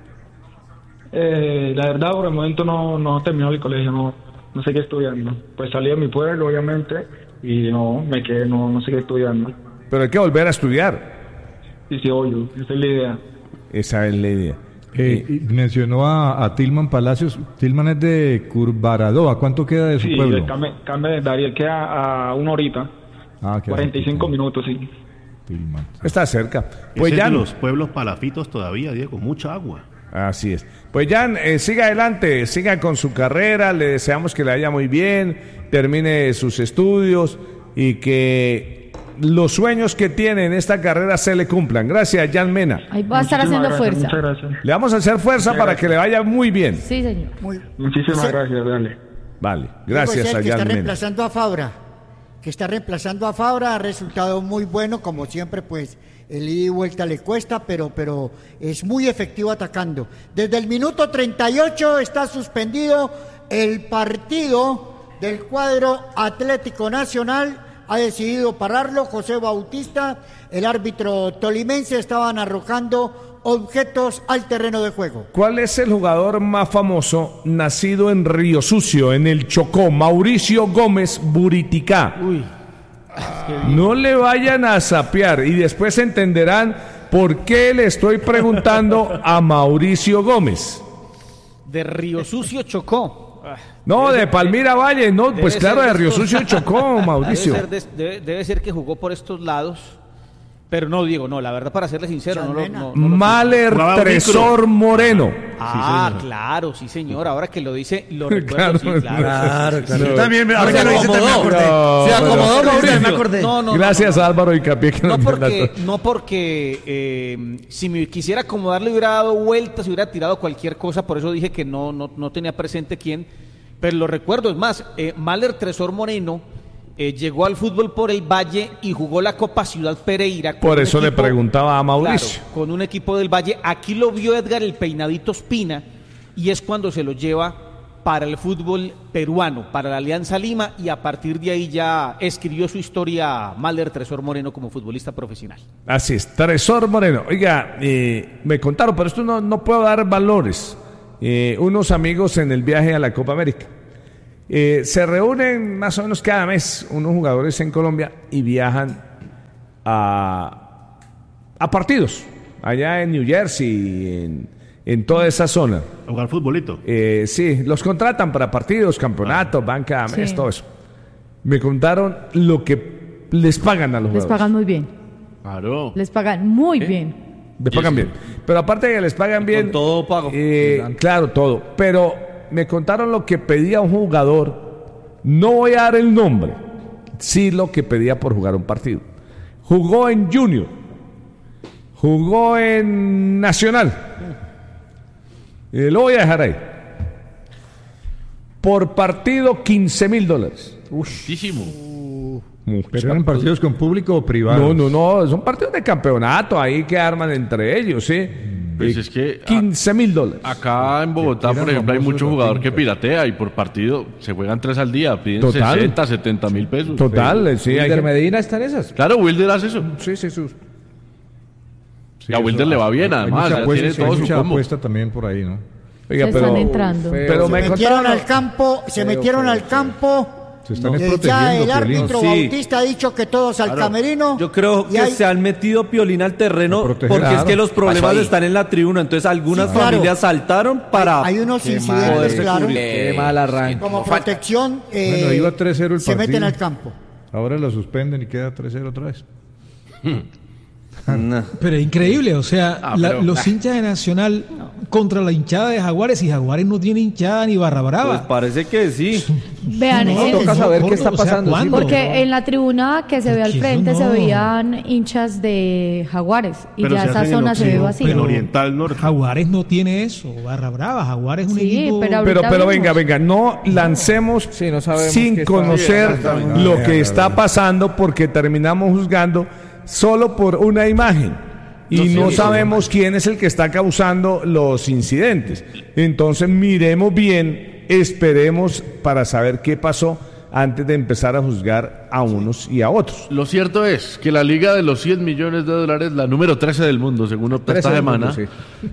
[SPEAKER 14] Eh, la verdad, por el momento no, no he terminado el colegio, no, no sé qué estudiando. Pues salí de mi pueblo, obviamente, y no me quedé, no, no sé qué estudiando.
[SPEAKER 1] Pero hay que volver a estudiar.
[SPEAKER 14] Sí, sí, obvio, esa es la idea.
[SPEAKER 1] Esa es la idea.
[SPEAKER 6] Eh, y mencionó a, a Tilman Palacios. Tilman es de Curvaradoa. ¿Cuánto queda de su
[SPEAKER 14] Sí,
[SPEAKER 6] pueblo?
[SPEAKER 14] el cambio, cambio de Darío queda a una horita,
[SPEAKER 6] Ah, queda
[SPEAKER 14] cuarenta y cinco minutos, sí.
[SPEAKER 6] Tilman.
[SPEAKER 1] Está cerca.
[SPEAKER 5] Pues
[SPEAKER 1] Pues
[SPEAKER 5] es de
[SPEAKER 1] Jan,
[SPEAKER 5] los pueblos palafitos todavía, Diego, mucha agua.
[SPEAKER 1] así es. Pues Jan, eh, siga adelante, siga con su carrera, le deseamos que le vaya muy bien, termine sus estudios y que los sueños que tiene en esta carrera se le cumplan. Gracias, Jan Mena.
[SPEAKER 12] Ahí va a estar
[SPEAKER 14] Muchísimas
[SPEAKER 12] haciendo
[SPEAKER 14] gracias,
[SPEAKER 12] fuerza.
[SPEAKER 14] Muchas gracias.
[SPEAKER 1] Le vamos a hacer fuerza
[SPEAKER 14] Muchas
[SPEAKER 1] para
[SPEAKER 14] gracias.
[SPEAKER 1] que le vaya muy bien.
[SPEAKER 12] Sí, señor.
[SPEAKER 7] Muy,
[SPEAKER 14] Muchísimas
[SPEAKER 7] Ese-
[SPEAKER 14] gracias, dale.
[SPEAKER 1] Vale, gracias
[SPEAKER 7] Diego, es
[SPEAKER 1] a
[SPEAKER 7] el que está
[SPEAKER 1] Jan Mena.
[SPEAKER 7] reemplazando a Fabra, que está reemplazando a Fabra, ha resultado muy bueno, como siempre, pues el ida y vuelta le cuesta, pero, pero es muy efectivo atacando. Desde el minuto treinta y ocho está suspendido el partido del cuadro Atlético Nacional. Ha decidido pararlo José Bautista, el árbitro tolimense. Estaban arrojando objetos al terreno de juego.
[SPEAKER 1] ¿Cuál es el jugador más famoso nacido en Río Sucio, en el Chocó? Mauricio Gómez Buriticá.
[SPEAKER 3] Uy.
[SPEAKER 1] No le vayan a sapear y después entenderán por qué le estoy preguntando a Mauricio Gómez.
[SPEAKER 15] De Río Sucio Chocó. Ah,
[SPEAKER 1] No,
[SPEAKER 15] debe
[SPEAKER 1] de
[SPEAKER 15] ser-
[SPEAKER 1] Palmira Valle, no,
[SPEAKER 15] debe
[SPEAKER 1] pues
[SPEAKER 15] ser
[SPEAKER 1] claro, de Río
[SPEAKER 15] estos-
[SPEAKER 1] Sucio Chocó, Mauricio.
[SPEAKER 15] Debe ser, de- debe- debe ser que jugó por estos lados. Pero no, Diego, no, la verdad, para serle sincero, no lo, no, no lo-
[SPEAKER 1] Maler
[SPEAKER 5] Jugaba un
[SPEAKER 1] Tresor Moreno.
[SPEAKER 15] Ah,
[SPEAKER 5] señor.
[SPEAKER 15] claro, sí, señor. Ahora que lo dice, lo recuerdo,
[SPEAKER 1] Claro,
[SPEAKER 15] sí, claro.
[SPEAKER 2] Claro,
[SPEAKER 15] Sí, sí,
[SPEAKER 2] claro.
[SPEAKER 15] sí.
[SPEAKER 2] Yo también, ahora
[SPEAKER 4] Se
[SPEAKER 2] que lo dice, también me
[SPEAKER 4] acomodó.
[SPEAKER 2] acordé.
[SPEAKER 1] No,
[SPEAKER 2] Se
[SPEAKER 1] pero-
[SPEAKER 2] acomodó, Mauricio, me
[SPEAKER 15] No,
[SPEAKER 2] acordé.
[SPEAKER 15] no, no,
[SPEAKER 1] Gracias
[SPEAKER 15] no, no.
[SPEAKER 1] Álvaro y Capié que
[SPEAKER 15] No
[SPEAKER 1] nos dio el
[SPEAKER 15] porque,
[SPEAKER 1] dato.
[SPEAKER 15] no porque eh, si me quisiera acomodarle hubiera dado vueltas, hubiera tirado cualquier cosa, por eso dije que no, no, no tenía presente quién, pero lo recuerdo. Es más, eh, Mahler Tresor Moreno eh, llegó al fútbol por el Valle y jugó la Copa Ciudad Pereira. con
[SPEAKER 1] Por
[SPEAKER 15] un
[SPEAKER 1] eso le
[SPEAKER 15] equipo-
[SPEAKER 1] preguntaba a Mauricio.
[SPEAKER 15] Claro, con un equipo del Valle. Aquí lo vio Edgar el Peinadito Espina y es cuando se lo lleva para el fútbol peruano, para la Alianza Lima, y a partir de ahí ya escribió su historia Mahler Tresor Moreno como futbolista profesional.
[SPEAKER 1] Así es, Tresor Moreno. Oiga, eh, me contaron, pero esto no, no puedo dar valores. Eh, unos amigos en el viaje a la Copa América. Eh, se reúnen más o menos cada mes unos jugadores en Colombia y viajan a, a partidos allá en New Jersey, en, en toda esa zona.
[SPEAKER 5] A jugar futbolito.
[SPEAKER 1] Eh, sí, los contratan para partidos, campeonatos, van cada mes,
[SPEAKER 12] Sí.
[SPEAKER 1] todo eso. Me contaron lo que les pagan a los
[SPEAKER 12] Les
[SPEAKER 1] jugadores.
[SPEAKER 12] pagan muy bien.
[SPEAKER 9] Claro.
[SPEAKER 12] Les pagan muy bien.
[SPEAKER 1] Les pagan bien. Pero aparte de que les pagan bien.
[SPEAKER 4] Con todo pago.
[SPEAKER 1] eh, claro, todo. Pero me contaron lo que pedía un jugador. No voy a dar el nombre. Sí, lo que pedía por jugar un partido. Jugó en Junior. Jugó en Nacional. Eh, lo voy a dejar ahí. Por partido, quince mil dólares.
[SPEAKER 9] Muchísimo.
[SPEAKER 6] ¿Pero eran partidos con público o privados?
[SPEAKER 1] No, no, no. Son partidos de campeonato ahí que arman entre ellos, ¿sí?
[SPEAKER 9] Pues
[SPEAKER 1] Eh,
[SPEAKER 9] es que
[SPEAKER 1] quince mil dólares.
[SPEAKER 9] acá en Bogotá,
[SPEAKER 6] Eran
[SPEAKER 9] por ejemplo, hay
[SPEAKER 6] famosos
[SPEAKER 9] mucho
[SPEAKER 6] los
[SPEAKER 9] jugador que
[SPEAKER 6] técnicos.
[SPEAKER 9] piratea y por partido se juegan tres al día, piden
[SPEAKER 1] Total.
[SPEAKER 9] sesenta, setenta mil pesos.
[SPEAKER 1] Total, eh, sí. hay
[SPEAKER 13] Wilder
[SPEAKER 1] que-
[SPEAKER 13] Medina está en esas.
[SPEAKER 9] Claro, Wilder hace eso.
[SPEAKER 13] Sí, sí, sus.
[SPEAKER 9] Y a Wilder le va bien,
[SPEAKER 6] Hay
[SPEAKER 9] además,
[SPEAKER 6] mucha
[SPEAKER 9] ya
[SPEAKER 6] apuesta,
[SPEAKER 9] tiene
[SPEAKER 6] sí,
[SPEAKER 9] todo
[SPEAKER 6] hay
[SPEAKER 9] su
[SPEAKER 6] mucha
[SPEAKER 9] combo.
[SPEAKER 6] apuesta también por ahí, ¿no?
[SPEAKER 1] Oiga,
[SPEAKER 12] Se
[SPEAKER 1] pero,
[SPEAKER 12] están entrando.
[SPEAKER 1] pero
[SPEAKER 7] Se
[SPEAKER 1] me
[SPEAKER 7] metieron
[SPEAKER 1] contaron.
[SPEAKER 7] al campo, se
[SPEAKER 13] Feo,
[SPEAKER 7] metieron
[SPEAKER 13] feo,
[SPEAKER 7] al
[SPEAKER 13] feo.
[SPEAKER 7] campo.
[SPEAKER 6] Se están
[SPEAKER 7] Eh, ya
[SPEAKER 6] protegiendo,
[SPEAKER 7] el árbitro
[SPEAKER 16] Piolín. Sí.
[SPEAKER 7] Bautista ha dicho que todos al
[SPEAKER 16] Claro.
[SPEAKER 7] camerino.
[SPEAKER 16] Yo creo
[SPEAKER 7] y
[SPEAKER 16] que
[SPEAKER 7] hay-
[SPEAKER 16] se han metido Piolín al terreno
[SPEAKER 6] A proteger.
[SPEAKER 16] porque es
[SPEAKER 6] Claro.
[SPEAKER 16] que los problemas
[SPEAKER 4] Pasó ahí.
[SPEAKER 16] están en la tribuna. Entonces algunas
[SPEAKER 7] Sí, claro.
[SPEAKER 16] familias saltaron para
[SPEAKER 7] hay unos
[SPEAKER 13] Qué
[SPEAKER 7] incidentes,
[SPEAKER 16] poderse
[SPEAKER 7] claro.
[SPEAKER 16] cubrir.
[SPEAKER 13] Qué mal arranque.
[SPEAKER 7] Como protección, eh,
[SPEAKER 6] Bueno, iba tres cero el
[SPEAKER 7] se meten
[SPEAKER 6] partido.
[SPEAKER 7] al campo.
[SPEAKER 6] Ahora lo suspenden y queda tres cero otra vez.
[SPEAKER 16] Nah.
[SPEAKER 11] Pero es increíble, o sea,
[SPEAKER 9] Ah,
[SPEAKER 11] la-
[SPEAKER 9] pero-
[SPEAKER 11] los hinchas de Nacional contra la hinchada de Jaguares, y Jaguares no tiene hinchada ni barra brava.
[SPEAKER 16] Pues parece que sí.
[SPEAKER 12] Vean,
[SPEAKER 11] No,
[SPEAKER 12] en-
[SPEAKER 13] toca saber
[SPEAKER 11] ¿cómo?
[SPEAKER 13] qué está
[SPEAKER 11] O sea,
[SPEAKER 13] pasando, sí,
[SPEAKER 11] ¿cuándo?
[SPEAKER 12] porque en la tribuna que se ve al
[SPEAKER 11] Porque eso
[SPEAKER 12] frente se
[SPEAKER 11] no.
[SPEAKER 12] veían hinchas de Jaguares y
[SPEAKER 5] Pero
[SPEAKER 12] ya
[SPEAKER 5] se
[SPEAKER 12] esa
[SPEAKER 5] hacen en
[SPEAKER 12] zona se ve
[SPEAKER 5] Occidente,
[SPEAKER 12] vacía.
[SPEAKER 5] en Oriental Norte.
[SPEAKER 11] Jaguares no tiene eso, barra brava. Jaguares es un
[SPEAKER 12] Sí,
[SPEAKER 11] equipo.
[SPEAKER 12] pero
[SPEAKER 1] Pero,
[SPEAKER 12] ahorita
[SPEAKER 1] pero
[SPEAKER 12] vemos.
[SPEAKER 1] venga, venga, no lancemos
[SPEAKER 13] Sí, no sabemos
[SPEAKER 1] sin
[SPEAKER 13] qué está-
[SPEAKER 1] conocer
[SPEAKER 6] Exactamente.
[SPEAKER 1] lo que está pasando porque terminamos juzgando solo por una imagen. Y no sabemos quién es el que está causando los incidentes. Entonces miremos bien, esperemos para saber qué pasó antes de empezar a juzgar a unos y a otros.
[SPEAKER 9] Lo cierto es que la liga de los cien millones de dólares, la número trece del mundo, según opta
[SPEAKER 13] trece
[SPEAKER 9] esta
[SPEAKER 13] del
[SPEAKER 9] semana,
[SPEAKER 13] mundo,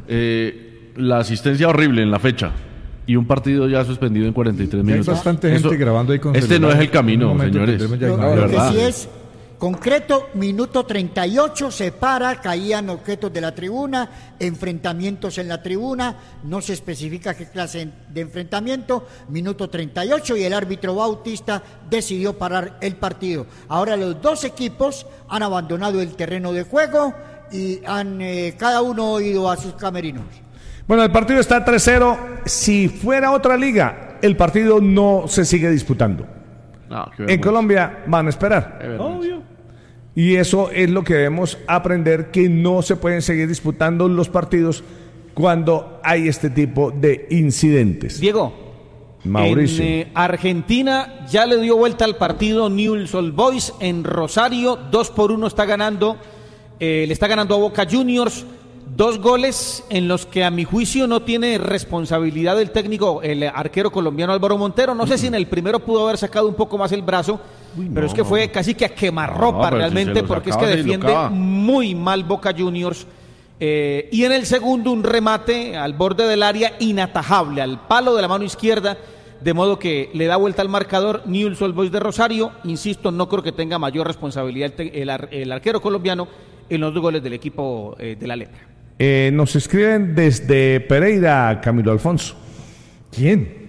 [SPEAKER 9] eh, la asistencia horrible en la fecha y un partido ya suspendido en cuarenta y tres
[SPEAKER 6] Hay
[SPEAKER 9] minutos.
[SPEAKER 6] bastante gente
[SPEAKER 9] Eso-
[SPEAKER 6] grabando ahí con
[SPEAKER 9] Este no es
[SPEAKER 6] celulares.
[SPEAKER 9] el camino,
[SPEAKER 6] En un momento
[SPEAKER 9] señores.
[SPEAKER 6] tendremos ya
[SPEAKER 7] Lo,
[SPEAKER 6] imágenes.
[SPEAKER 7] lo que
[SPEAKER 9] verdad.
[SPEAKER 7] sí es concreto, minuto treinta y ocho, se para, caían objetos de la tribuna, enfrentamientos en la tribuna, no se especifica qué clase de enfrentamiento, minuto treinta y ocho, y el árbitro Bautista decidió parar el partido. Ahora los dos equipos han abandonado el terreno de juego y han eh, cada uno ido a sus camerinos.
[SPEAKER 1] Bueno, el partido está tres cero. Si fuera otra liga, el partido no se sigue disputando.
[SPEAKER 9] No, qué
[SPEAKER 1] En
[SPEAKER 9] vergüenza.
[SPEAKER 1] Colombia van a esperar.
[SPEAKER 9] Qué vergüenza.
[SPEAKER 1] Y eso es lo que debemos aprender, que no se pueden seguir disputando los partidos cuando hay este tipo de incidentes.
[SPEAKER 15] Diego,
[SPEAKER 1] Mauricio.
[SPEAKER 15] en eh, Argentina ya le dio vuelta al partido Newell's Old Boys en Rosario, dos por uno está ganando, eh, le está ganando a Boca Juniors, dos goles en los que a mi juicio no tiene responsabilidad el técnico, el arquero colombiano Álvaro Montero. No sé si en el primero pudo haber sacado un poco más el brazo, pero es que fue casi que a quemarropa
[SPEAKER 9] No, pero si
[SPEAKER 15] realmente,
[SPEAKER 9] se lo
[SPEAKER 15] porque es que
[SPEAKER 9] sacaba, se
[SPEAKER 15] defiende
[SPEAKER 9] dislocaba.
[SPEAKER 15] muy mal Boca Juniors. Eh, y en el segundo un remate al borde del área inatajable, al palo de la mano izquierda, de modo que le da vuelta al marcador Newell's Old Boys de Rosario. Insisto, no creo que tenga mayor responsabilidad el, te- el ar- el arquero colombiano en los dos goles del equipo eh, de la Lepra.
[SPEAKER 1] Eh, nos escriben desde Pereira, Camilo Alfonso.
[SPEAKER 6] ¿Quién?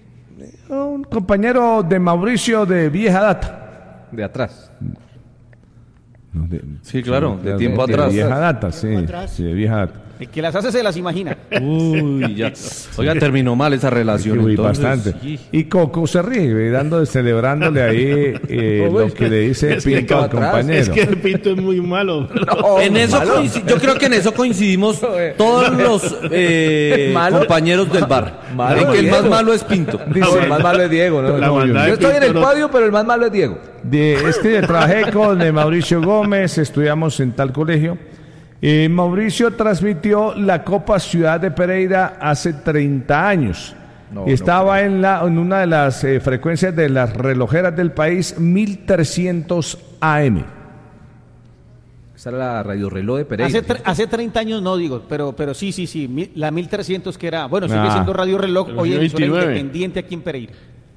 [SPEAKER 1] Un compañero de Mauricio de vieja data.
[SPEAKER 13] De atrás.
[SPEAKER 1] No, de-
[SPEAKER 4] Sí, claro, de
[SPEAKER 1] de-
[SPEAKER 4] tiempo
[SPEAKER 1] de
[SPEAKER 4] atrás.
[SPEAKER 1] vieja data, sí,
[SPEAKER 7] Tiempo atrás.
[SPEAKER 1] sí, de vieja data.
[SPEAKER 15] El que las hace se las imagina.
[SPEAKER 4] Uy, ya. Oiga, terminó mal esa relación.
[SPEAKER 1] Uy,
[SPEAKER 4] entonces.
[SPEAKER 1] bastante. Y Coco se ríe, dando, celebrándole ahí eh, lo que le dice
[SPEAKER 5] Es que
[SPEAKER 1] Pinto al
[SPEAKER 5] atrás,
[SPEAKER 1] compañero.
[SPEAKER 5] Es que el Pinto es muy malo.
[SPEAKER 4] No, en eso coinci- yo creo que en eso coincidimos todos los eh,
[SPEAKER 13] ¿Malo?
[SPEAKER 4] compañeros del bar.
[SPEAKER 13] Malo
[SPEAKER 4] en que el más
[SPEAKER 13] Diego.
[SPEAKER 4] malo es Pinto.
[SPEAKER 13] Dice, el más malo es Diego, ¿no?
[SPEAKER 5] La
[SPEAKER 13] No,
[SPEAKER 5] maldad
[SPEAKER 13] yo
[SPEAKER 5] de
[SPEAKER 13] estoy en el
[SPEAKER 5] Pinto no-
[SPEAKER 13] podio, pero el más malo es Diego.
[SPEAKER 1] De, es que trabajé con eh, Mauricio Gómez, estudiamos en tal colegio. Eh, Mauricio transmitió la Copa Ciudad de Pereira hace treinta años.
[SPEAKER 13] No,
[SPEAKER 1] Estaba en, la, en una de las eh, frecuencias de las relojeras del país, mil trescientos A M.
[SPEAKER 13] Esa era la radio reloj de Pereira.
[SPEAKER 15] Hace, tre- hace treinta años no digo, pero, pero sí, sí, sí. mi- La mil trescientos que era, bueno, sigue
[SPEAKER 1] Ah.
[SPEAKER 15] siendo Radio Reloj,
[SPEAKER 5] Pero
[SPEAKER 15] hoy
[SPEAKER 5] sí,
[SPEAKER 15] emisora
[SPEAKER 5] veintinueve.
[SPEAKER 15] independiente aquí en Pereira.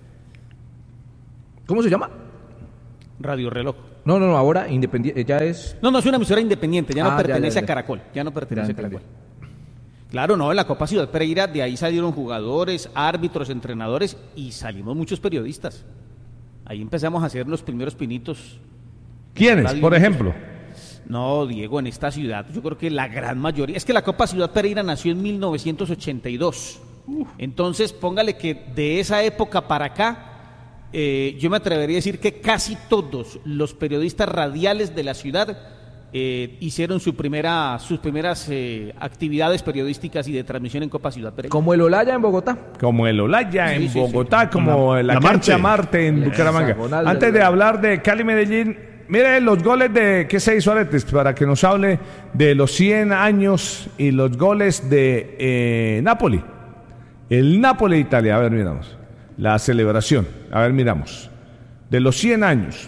[SPEAKER 13] ¿Cómo se llama?
[SPEAKER 15] Radio Reloj.
[SPEAKER 13] No, no, no, ahora independiente, ya es...
[SPEAKER 15] No, no es una emisora independiente, ya no
[SPEAKER 13] Ah, ya,
[SPEAKER 15] pertenece
[SPEAKER 13] ya, ya.
[SPEAKER 15] a Caracol, ya no pertenece
[SPEAKER 13] Ya
[SPEAKER 15] a Caracol. Claro, no, en la Copa Ciudad Pereira de ahí salieron jugadores, árbitros, entrenadores y salimos muchos periodistas. Ahí empezamos a hacer los primeros pinitos.
[SPEAKER 1] ¿Quiénes,
[SPEAKER 15] Radio
[SPEAKER 1] por
[SPEAKER 15] Muchos.
[SPEAKER 1] ejemplo?
[SPEAKER 15] No, Diego, en esta ciudad, yo creo que la gran mayoría, es que la Copa Ciudad Pereira nació en mil novecientos ochenta y dos. Entonces, póngale que de esa época para acá, eh, yo me atrevería a decir que casi todos los periodistas radiales de la ciudad eh, hicieron su primera, sus primeras eh, actividades periodísticas y de transmisión en Copa Ciudad Pereira.
[SPEAKER 13] Como el Olaya en Bogotá.
[SPEAKER 1] Como el Olaya
[SPEAKER 15] Sí,
[SPEAKER 1] en
[SPEAKER 15] sí, sí.
[SPEAKER 1] Bogotá, como
[SPEAKER 5] La-
[SPEAKER 1] la,
[SPEAKER 5] la
[SPEAKER 1] cancha
[SPEAKER 5] Marte.
[SPEAKER 1] Marte en
[SPEAKER 13] La
[SPEAKER 1] Bucaramanga.
[SPEAKER 13] hexagonal
[SPEAKER 1] Antes
[SPEAKER 13] de
[SPEAKER 1] de
[SPEAKER 13] la-
[SPEAKER 1] hablar de Cali Medellín, mire los goles de que se hizo Aretes para que nos hable de los cien años y los goles de eh, Napoli. El Napoli de Italia, a ver, miramos. La celebración, a ver, miramos. De los cien años.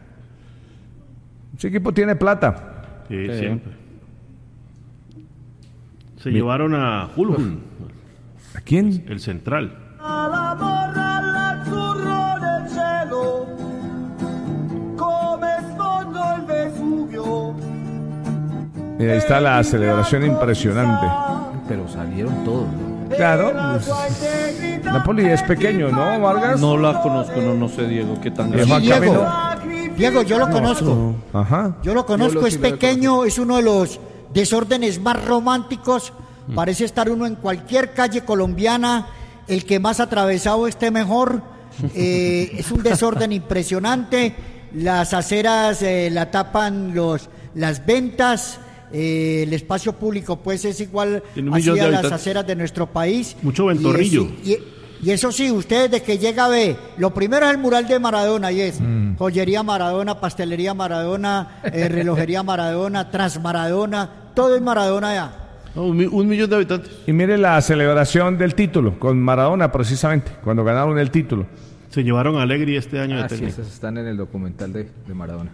[SPEAKER 1] Ese equipo tiene plata.
[SPEAKER 5] Sí,
[SPEAKER 4] Sí.
[SPEAKER 5] siempre. Se llevaron a Hulhul,
[SPEAKER 1] ¿A quién?
[SPEAKER 5] el central.
[SPEAKER 1] Mira, ahí está la celebración impresionante.
[SPEAKER 13] Pero salieron todos.
[SPEAKER 1] Claro. pues, Napoli es pequeño, ¿no, Vargas?
[SPEAKER 4] No la conozco, no, no sé, Diego, qué tan
[SPEAKER 1] Eh,
[SPEAKER 7] Sí,
[SPEAKER 1] Juan
[SPEAKER 7] Diego.
[SPEAKER 1] Camilo.
[SPEAKER 7] Diego, yo lo conozco.
[SPEAKER 1] Ajá.
[SPEAKER 7] Yo lo conozco,
[SPEAKER 13] Yo lo-
[SPEAKER 7] es
[SPEAKER 13] sí lo
[SPEAKER 7] pequeño, es uno de los desórdenes más románticos. Parece estar uno en cualquier calle colombiana, el que más atravesado esté mejor. Eh, es un desorden impresionante. Las aceras eh, la tapan los, las ventas. Eh, el espacio público pues es igual
[SPEAKER 5] Tiene un
[SPEAKER 7] así
[SPEAKER 5] millón de
[SPEAKER 7] a las
[SPEAKER 5] habitantes.
[SPEAKER 7] aceras de nuestro país.
[SPEAKER 5] Mucho
[SPEAKER 7] Y
[SPEAKER 5] ventorrillo.
[SPEAKER 7] es- Y, y eso sí, usted desde que llega ve, lo primero es el mural de Maradona y es joyería Maradona, pastelería Maradona, eh, relojería Maradona, Transmaradona, todo es Maradona ya.
[SPEAKER 5] No, un, mi- un millón de habitantes.
[SPEAKER 1] Y mire la celebración del título con Maradona precisamente, cuando ganaron el título.
[SPEAKER 5] Se llevaron a Allegri este año de
[SPEAKER 13] Ah, sí,
[SPEAKER 5] técnico.
[SPEAKER 13] esas están en el documental de, de Maradona.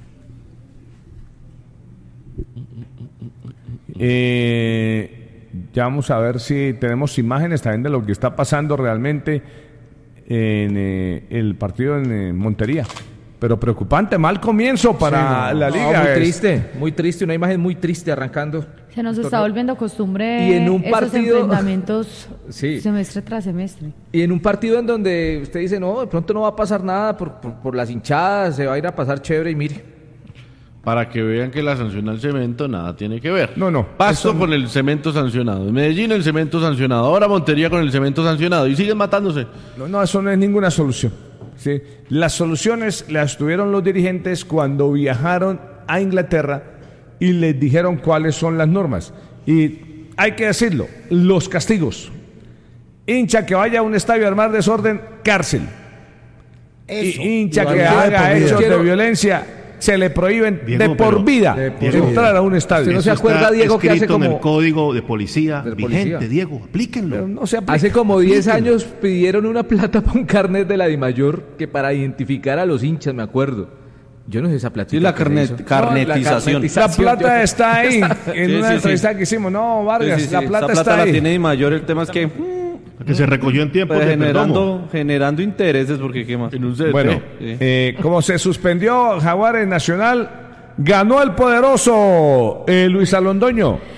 [SPEAKER 1] Eh, ya vamos a ver si tenemos imágenes también de lo que está pasando realmente en eh, el partido en eh, Montería. Pero preocupante, mal comienzo para
[SPEAKER 13] Sí, no,
[SPEAKER 1] la
[SPEAKER 13] no,
[SPEAKER 1] liga.
[SPEAKER 13] muy
[SPEAKER 1] Es-
[SPEAKER 13] triste, muy triste, una imagen muy triste arrancando.
[SPEAKER 12] Se nos está
[SPEAKER 13] Torneo.
[SPEAKER 12] volviendo costumbre
[SPEAKER 13] Y en un
[SPEAKER 12] esos
[SPEAKER 13] partido-
[SPEAKER 12] enfrentamientos
[SPEAKER 13] Sí.
[SPEAKER 12] semestre tras semestre.
[SPEAKER 13] Y en un partido en donde usted dice, no, de pronto no va a pasar nada por, por, por las hinchadas, se va a ir a pasar chévere y mire.
[SPEAKER 9] Para que vean que la sanción al cemento nada tiene que ver.
[SPEAKER 1] No, no.
[SPEAKER 9] Pasto con el cemento sancionado. En Medellín el cemento sancionado. Ahora Montería con el cemento sancionado. Y siguen matándose.
[SPEAKER 1] No, no, eso no es ninguna solución. ¿sí? Las soluciones las tuvieron los dirigentes cuando viajaron a Inglaterra y les dijeron cuáles son las normas. Y hay que decirlo, los castigos. Hincha que vaya a un estadio a armar desorden, cárcel.
[SPEAKER 7] Eso.
[SPEAKER 1] Y hincha
[SPEAKER 2] Igual
[SPEAKER 1] que
[SPEAKER 2] que de por
[SPEAKER 1] haga
[SPEAKER 2] vida.
[SPEAKER 1] hechos de
[SPEAKER 13] Quiero-
[SPEAKER 1] violencia, se le prohíben
[SPEAKER 5] Diego,
[SPEAKER 1] de por
[SPEAKER 5] pero-
[SPEAKER 1] vida
[SPEAKER 2] de por
[SPEAKER 1] entrar
[SPEAKER 2] vida.
[SPEAKER 1] a un estadio.
[SPEAKER 13] Usted no se
[SPEAKER 5] Eso
[SPEAKER 13] acuerda,
[SPEAKER 5] está
[SPEAKER 13] Diego, que hace
[SPEAKER 5] escrito en
[SPEAKER 13] como-
[SPEAKER 5] el código de policía
[SPEAKER 13] Del
[SPEAKER 5] vigente,
[SPEAKER 13] policía.
[SPEAKER 5] Diego, aplíquenlo.
[SPEAKER 1] Pero no se aplica.
[SPEAKER 13] Hace como diez
[SPEAKER 5] Aplíquenlo.
[SPEAKER 13] años pidieron una plata para un carnet de la DIMAYOR que para identificar a los hinchas, me acuerdo. Yo no sé esa plata.
[SPEAKER 4] Sí, la carnet- carnetización.
[SPEAKER 1] La plata está ahí, en
[SPEAKER 4] Sí,
[SPEAKER 1] una
[SPEAKER 4] sí,
[SPEAKER 1] entrevista que hicimos. No, Vargas,
[SPEAKER 4] Sí, sí, sí,
[SPEAKER 1] la
[SPEAKER 4] esa
[SPEAKER 1] plata,
[SPEAKER 4] plata
[SPEAKER 1] está
[SPEAKER 4] la
[SPEAKER 1] ahí.
[SPEAKER 4] tiene Di Mayor, el tema es que
[SPEAKER 5] Que se recogió en tiempo
[SPEAKER 4] pues,
[SPEAKER 5] de perdomo.
[SPEAKER 4] generando, generando intereses, porque qué más.
[SPEAKER 9] En un C D T.
[SPEAKER 1] Bueno,
[SPEAKER 4] Sí.
[SPEAKER 1] eh, como se suspendió Jaguares Nacional, ganó el poderoso eh, Luis Alondoño.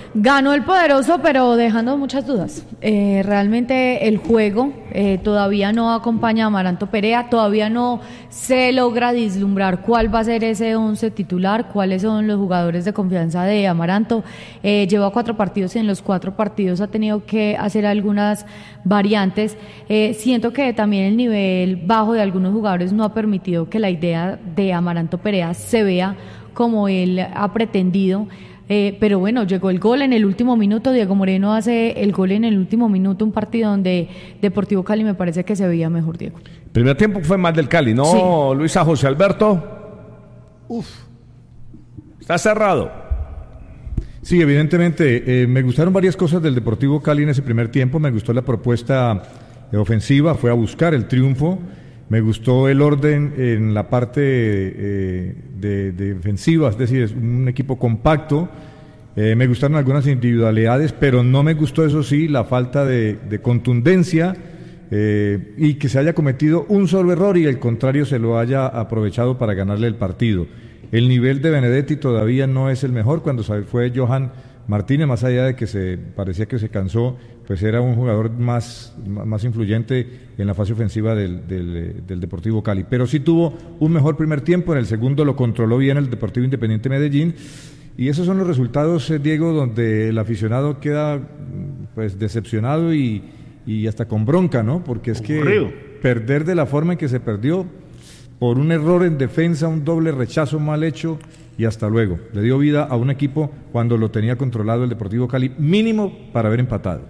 [SPEAKER 12] Ganó el poderoso, pero dejando muchas dudas. Eh, realmente el juego eh, todavía no acompaña a Amaranto Perea, todavía no se logra vislumbrar cuál va a ser ese once titular, cuáles son los jugadores de confianza de Amaranto. Eh, lleva cuatro partidos y en los cuatro partidos ha tenido que hacer algunas variantes. Eh, siento que también el nivel bajo de algunos jugadores no ha permitido que la idea de Amaranto Perea se vea como él ha pretendido. Eh, pero bueno, llegó el gol en el último minuto, Diego Moreno hace el gol en el último minuto, un partido donde Deportivo Cali me parece que se veía mejor, Diego.
[SPEAKER 1] Primer tiempo fue más del Cali, ¿no, sí. Luisa? José Alberto.
[SPEAKER 7] Uf.
[SPEAKER 1] Está cerrado.
[SPEAKER 6] Sí, evidentemente, eh, me gustaron varias cosas del Deportivo Cali en ese primer tiempo, me gustó la propuesta ofensiva, fue a buscar el triunfo. Me gustó el orden en la parte eh, de, de defensiva, es decir, es un equipo compacto. Eh, me gustaron algunas individualidades, pero no me gustó, eso sí, la falta de, de contundencia eh, y que se haya cometido un solo error y el contrario se lo haya aprovechado para ganarle el partido. El nivel de Benedetti todavía no es el mejor. Cuando fue Johan Martínez, más allá de que se parecía que se cansó, pues era un jugador más, más influyente en la fase ofensiva del, del, del Deportivo Cali. Pero sí tuvo un mejor primer tiempo, en el segundo lo controló bien el Deportivo Independiente Medellín. Y esos son los resultados, eh, Diego, donde el aficionado queda pues decepcionado y, y hasta con bronca, ¿no? Porque es que perder de la forma en que se perdió, por un error en defensa, un doble rechazo mal hecho, y hasta luego. Le dio vida a un equipo cuando lo tenía controlado el Deportivo Cali, mínimo para haber empatado.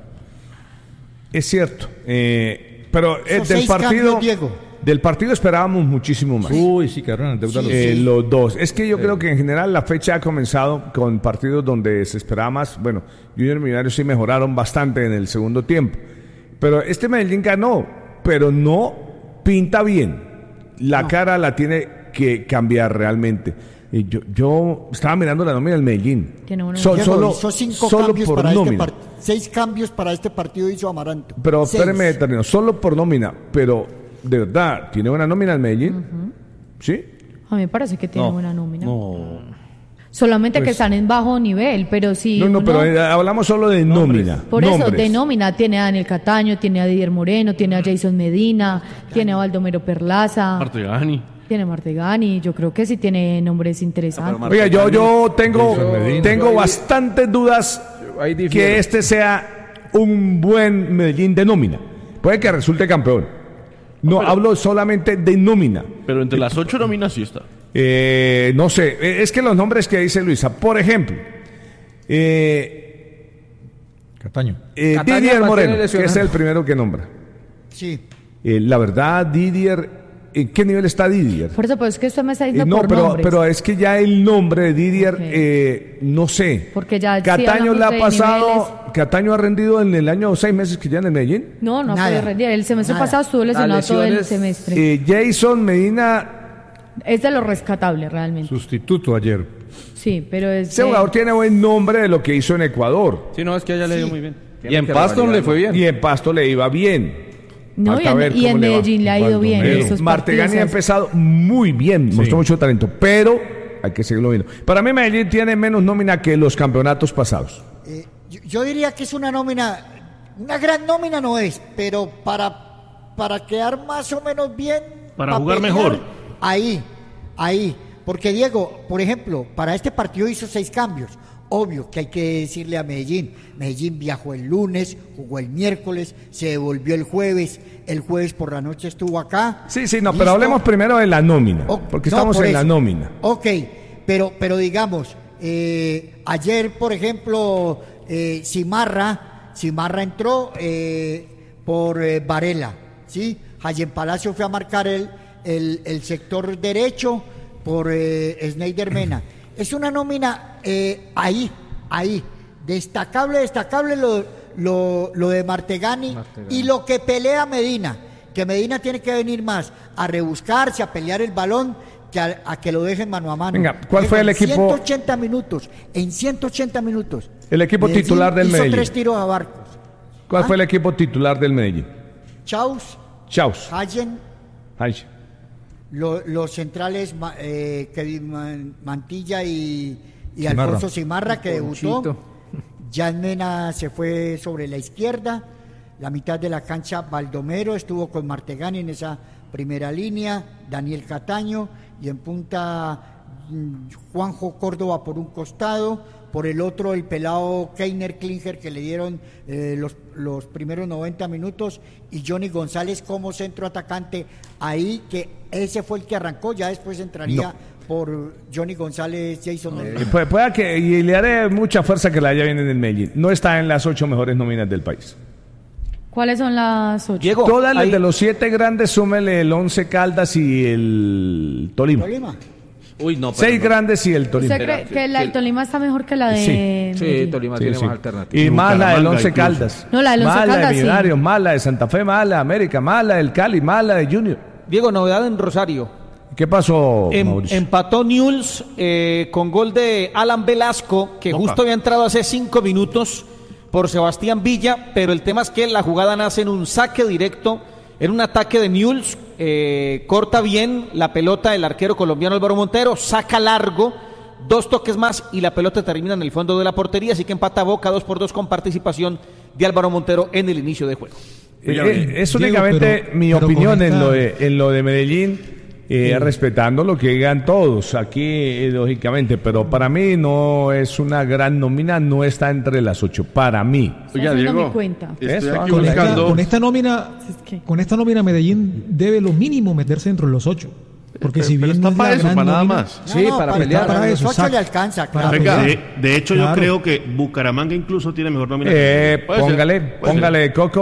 [SPEAKER 1] Es cierto, eh, pero eh, del partido cambios, del partido esperábamos muchísimo más.
[SPEAKER 6] Uy, sí, quedaron en deuda
[SPEAKER 1] sí,
[SPEAKER 6] los,
[SPEAKER 1] eh, los dos. Es que yo
[SPEAKER 6] sí.
[SPEAKER 1] creo que en general la fecha ha comenzado con partidos donde se esperaba más. Bueno, Junior Millonarios sí mejoraron bastante en el segundo tiempo, pero este Medellín ganó, pero no pinta bien. La no. cara la tiene que cambiar realmente. Y yo, yo estaba mirando la nómina del Medellín.
[SPEAKER 7] So, solo hizo cinco
[SPEAKER 1] solo
[SPEAKER 7] cambios
[SPEAKER 1] por
[SPEAKER 7] para
[SPEAKER 1] nómina.
[SPEAKER 7] Este part- seis cambios para este partido hizo Amaranto.
[SPEAKER 1] Pero
[SPEAKER 7] seis.
[SPEAKER 1] espéreme, termino. Solo por nómina. Pero, de verdad, ¿tiene buena nómina el Medellín? Uh-huh. ¿Sí?
[SPEAKER 12] A mí me parece que tiene
[SPEAKER 1] no,
[SPEAKER 12] buena nómina.
[SPEAKER 1] No.
[SPEAKER 12] Solamente
[SPEAKER 1] pues,
[SPEAKER 12] que están en bajo nivel, pero sí.
[SPEAKER 1] No, no,
[SPEAKER 12] uno,
[SPEAKER 1] pero eh, hablamos solo de nómina.
[SPEAKER 12] Por
[SPEAKER 1] nombres.
[SPEAKER 12] eso, de nómina, tiene a Daniel Cataño, tiene a Didier Moreno, tiene a Jason Medina, tiene a Baldomero Perlaza.
[SPEAKER 9] Martegani.
[SPEAKER 12] Tiene Martegani, yo creo que sí tiene nombres interesantes.
[SPEAKER 1] Oiga, yo, yo tengo, tengo bastantes dudas que este sea un buen Medellín de nómina. Puede que resulte campeón. No,
[SPEAKER 9] pero,
[SPEAKER 1] hablo solamente de nómina.
[SPEAKER 9] Pero entre las ocho nóminas sí está.
[SPEAKER 1] Eh, no sé, es que los nombres que dice Luisa, por ejemplo, eh,
[SPEAKER 6] Cataño.
[SPEAKER 1] Eh,
[SPEAKER 13] Cataño
[SPEAKER 1] Didier Moreno, que es el primero que nombra.
[SPEAKER 7] Sí.
[SPEAKER 1] Eh, la verdad, Didier... ¿En qué nivel está Didier?
[SPEAKER 12] Por eso, pues es que usted me está diciendo
[SPEAKER 1] eh, no,
[SPEAKER 12] por
[SPEAKER 1] pero,
[SPEAKER 12] nombres.
[SPEAKER 1] pero es que ya el nombre de Didier, okay. eh, no sé.
[SPEAKER 12] Porque ya
[SPEAKER 1] Cataño
[SPEAKER 12] sí
[SPEAKER 1] le ha pasado,
[SPEAKER 12] niveles.
[SPEAKER 1] Cataño ha rendido en el año seis meses que ya en el Medellín.
[SPEAKER 12] No, no puede rendir. El semestre Nada. pasado estuvo lesionado todo el semestre.
[SPEAKER 1] Eh, Jason Medina.
[SPEAKER 12] Es de lo rescatable realmente.
[SPEAKER 6] Sustituto ayer.
[SPEAKER 12] Sí, pero es.
[SPEAKER 1] Ese
[SPEAKER 12] de...
[SPEAKER 1] jugador tiene buen nombre de lo que hizo en Ecuador.
[SPEAKER 16] Sí, no, es que allá le dio
[SPEAKER 7] sí.
[SPEAKER 16] muy bien.
[SPEAKER 9] Y en Pasto le fue bien.
[SPEAKER 1] Y en Pasto le iba bien.
[SPEAKER 12] No, y en, y en Medellín le ha ido bien. Esos
[SPEAKER 1] Martegani ha empezado muy bien, sí. mostró mucho talento, pero hay que seguirlo viendo. Para mí Medellín tiene menos nómina que los campeonatos pasados.
[SPEAKER 7] Eh, yo, yo diría que es una nómina, una gran nómina no es, pero para, para quedar más o menos bien.
[SPEAKER 5] Para jugar pelear, mejor.
[SPEAKER 7] Ahí, ahí. Porque Diego, por ejemplo, para este partido hizo seis cambios. Obvio que hay que decirle a Medellín, Medellín viajó el lunes, jugó el miércoles, se devolvió el jueves, el jueves por la noche estuvo acá.
[SPEAKER 1] Sí, sí, no, ¿listo? Pero hablemos primero de la nómina, o, porque no, estamos por en eso. la nómina.
[SPEAKER 7] Ok, pero, pero digamos, eh, ayer, por ejemplo, eh, Cimarra, Cimarra entró eh, por eh, Varela, ¿sí? Jayen Palacio fue a marcar el, el, el sector derecho por eh, Sneider Mena. Es una nómina eh, ahí, ahí, destacable, destacable lo, lo, lo de Martegani, Martegani y lo que pelea Medina, que Medina tiene que venir más a rebuscarse, a pelear el balón, que a, a que lo dejen mano a mano.
[SPEAKER 1] Venga, ¿cuál fue el equipo?
[SPEAKER 7] En ciento ochenta minutos, en ciento ochenta minutos.
[SPEAKER 1] El equipo
[SPEAKER 7] Medellín
[SPEAKER 1] titular del
[SPEAKER 7] hizo
[SPEAKER 1] Medellín.
[SPEAKER 7] tres tiros a Barcos.
[SPEAKER 1] ¿Cuál
[SPEAKER 7] ¿Ah?
[SPEAKER 1] fue el equipo titular del Medellín?
[SPEAKER 7] Chaus.
[SPEAKER 1] Chaus.
[SPEAKER 7] Hayen.
[SPEAKER 1] Hayen.
[SPEAKER 7] Lo, los centrales eh, Kevin Mantilla y, y
[SPEAKER 6] Cimarra.
[SPEAKER 7] Alfonso Cimarra, que debutó. Jan Mena se fue sobre la izquierda, la mitad de la cancha Baldomero estuvo con Martegani en esa primera línea, Daniel Cataño, y en punta Juanjo Córdoba por un costado, por el otro el pelado Keiner Klinger, que le dieron eh, los, los primeros noventa minutos, y Johnny González como centro atacante ahí, que ese fue el que arrancó, ya después entraría no. por Johnny González, Jason
[SPEAKER 1] eh, puede, puede que, y le haré mucha fuerza que la haya bien en el Medellín, no está en las ocho mejores nóminas del país.
[SPEAKER 12] ¿Cuáles son las ocho?
[SPEAKER 1] Diego, todas las de los siete grandes, súmele el Once Caldas y el Tolima.
[SPEAKER 7] Tolima.
[SPEAKER 4] Uy, no,
[SPEAKER 1] Seis
[SPEAKER 4] no.
[SPEAKER 1] grandes y el Tolima.
[SPEAKER 12] ¿Usted cree que la del Tolima está mejor que la de
[SPEAKER 1] Sí,
[SPEAKER 13] sí Tolima
[SPEAKER 1] sí,
[SPEAKER 13] tiene
[SPEAKER 1] sí.
[SPEAKER 13] más alternativas.
[SPEAKER 1] Y más la del Once Caldas.
[SPEAKER 12] No, la del Once
[SPEAKER 1] Más la
[SPEAKER 12] Caldas,
[SPEAKER 1] de
[SPEAKER 12] sí.
[SPEAKER 1] Millonarios, más la de Santa Fe, más la de América, más la del Cali, más la de Junior.
[SPEAKER 15] Diego, novedad en Rosario.
[SPEAKER 1] ¿Qué pasó,
[SPEAKER 15] Em,
[SPEAKER 1] Mauricio?
[SPEAKER 15] empató Newell's eh, con gol de Alan Velasco, que
[SPEAKER 5] Opa.
[SPEAKER 15] justo había entrado hace cinco minutos por Sebastián Villa, pero el tema es que la jugada nace en un saque directo, en un ataque de Newell's, eh, corta bien la pelota el arquero colombiano Álvaro Montero, saca largo, dos toques más y la pelota termina en el fondo de la portería, así que empata Boca dos por dos con participación de Álvaro Montero en el inicio de juego.
[SPEAKER 1] Eh, eh, es únicamente
[SPEAKER 11] Diego, pero-
[SPEAKER 1] mi
[SPEAKER 11] pero
[SPEAKER 1] opinión
[SPEAKER 11] con esta-
[SPEAKER 1] en, lo de, en lo de Medellín, eh, respetando lo que digan todos aquí, eh, lógicamente, pero para mí no es una gran nómina, no está entre las ocho, para mí.
[SPEAKER 9] Oiga,
[SPEAKER 12] Eso no
[SPEAKER 9] Diego,
[SPEAKER 12] me cuenta.
[SPEAKER 9] estoy
[SPEAKER 1] Eso,
[SPEAKER 9] aquí
[SPEAKER 11] Con esta,
[SPEAKER 9] buscando.
[SPEAKER 11] con esta nómina, con esta nómina Medellín debe lo mínimo meterse dentro de los ocho. Porque si
[SPEAKER 9] Pero
[SPEAKER 11] bien
[SPEAKER 9] está
[SPEAKER 11] no es
[SPEAKER 9] para
[SPEAKER 11] la
[SPEAKER 9] eso,
[SPEAKER 11] gran
[SPEAKER 9] para nada
[SPEAKER 11] nómina-
[SPEAKER 9] más.
[SPEAKER 13] Sí,
[SPEAKER 7] No, no,
[SPEAKER 13] para
[SPEAKER 7] para,
[SPEAKER 13] pelear.
[SPEAKER 7] para
[SPEAKER 11] Para
[SPEAKER 7] los
[SPEAKER 11] eso,
[SPEAKER 7] ocho le
[SPEAKER 11] exacto.
[SPEAKER 7] alcanza,
[SPEAKER 11] Para
[SPEAKER 7] claro.
[SPEAKER 5] Oiga,
[SPEAKER 11] pelear.
[SPEAKER 5] de, de hecho
[SPEAKER 11] Claro.
[SPEAKER 5] yo creo que Bucaramanga incluso tiene mejor nómina.
[SPEAKER 1] Eh,
[SPEAKER 9] Puede ser,
[SPEAKER 1] póngale,
[SPEAKER 9] puede ser.
[SPEAKER 1] póngale, Coco.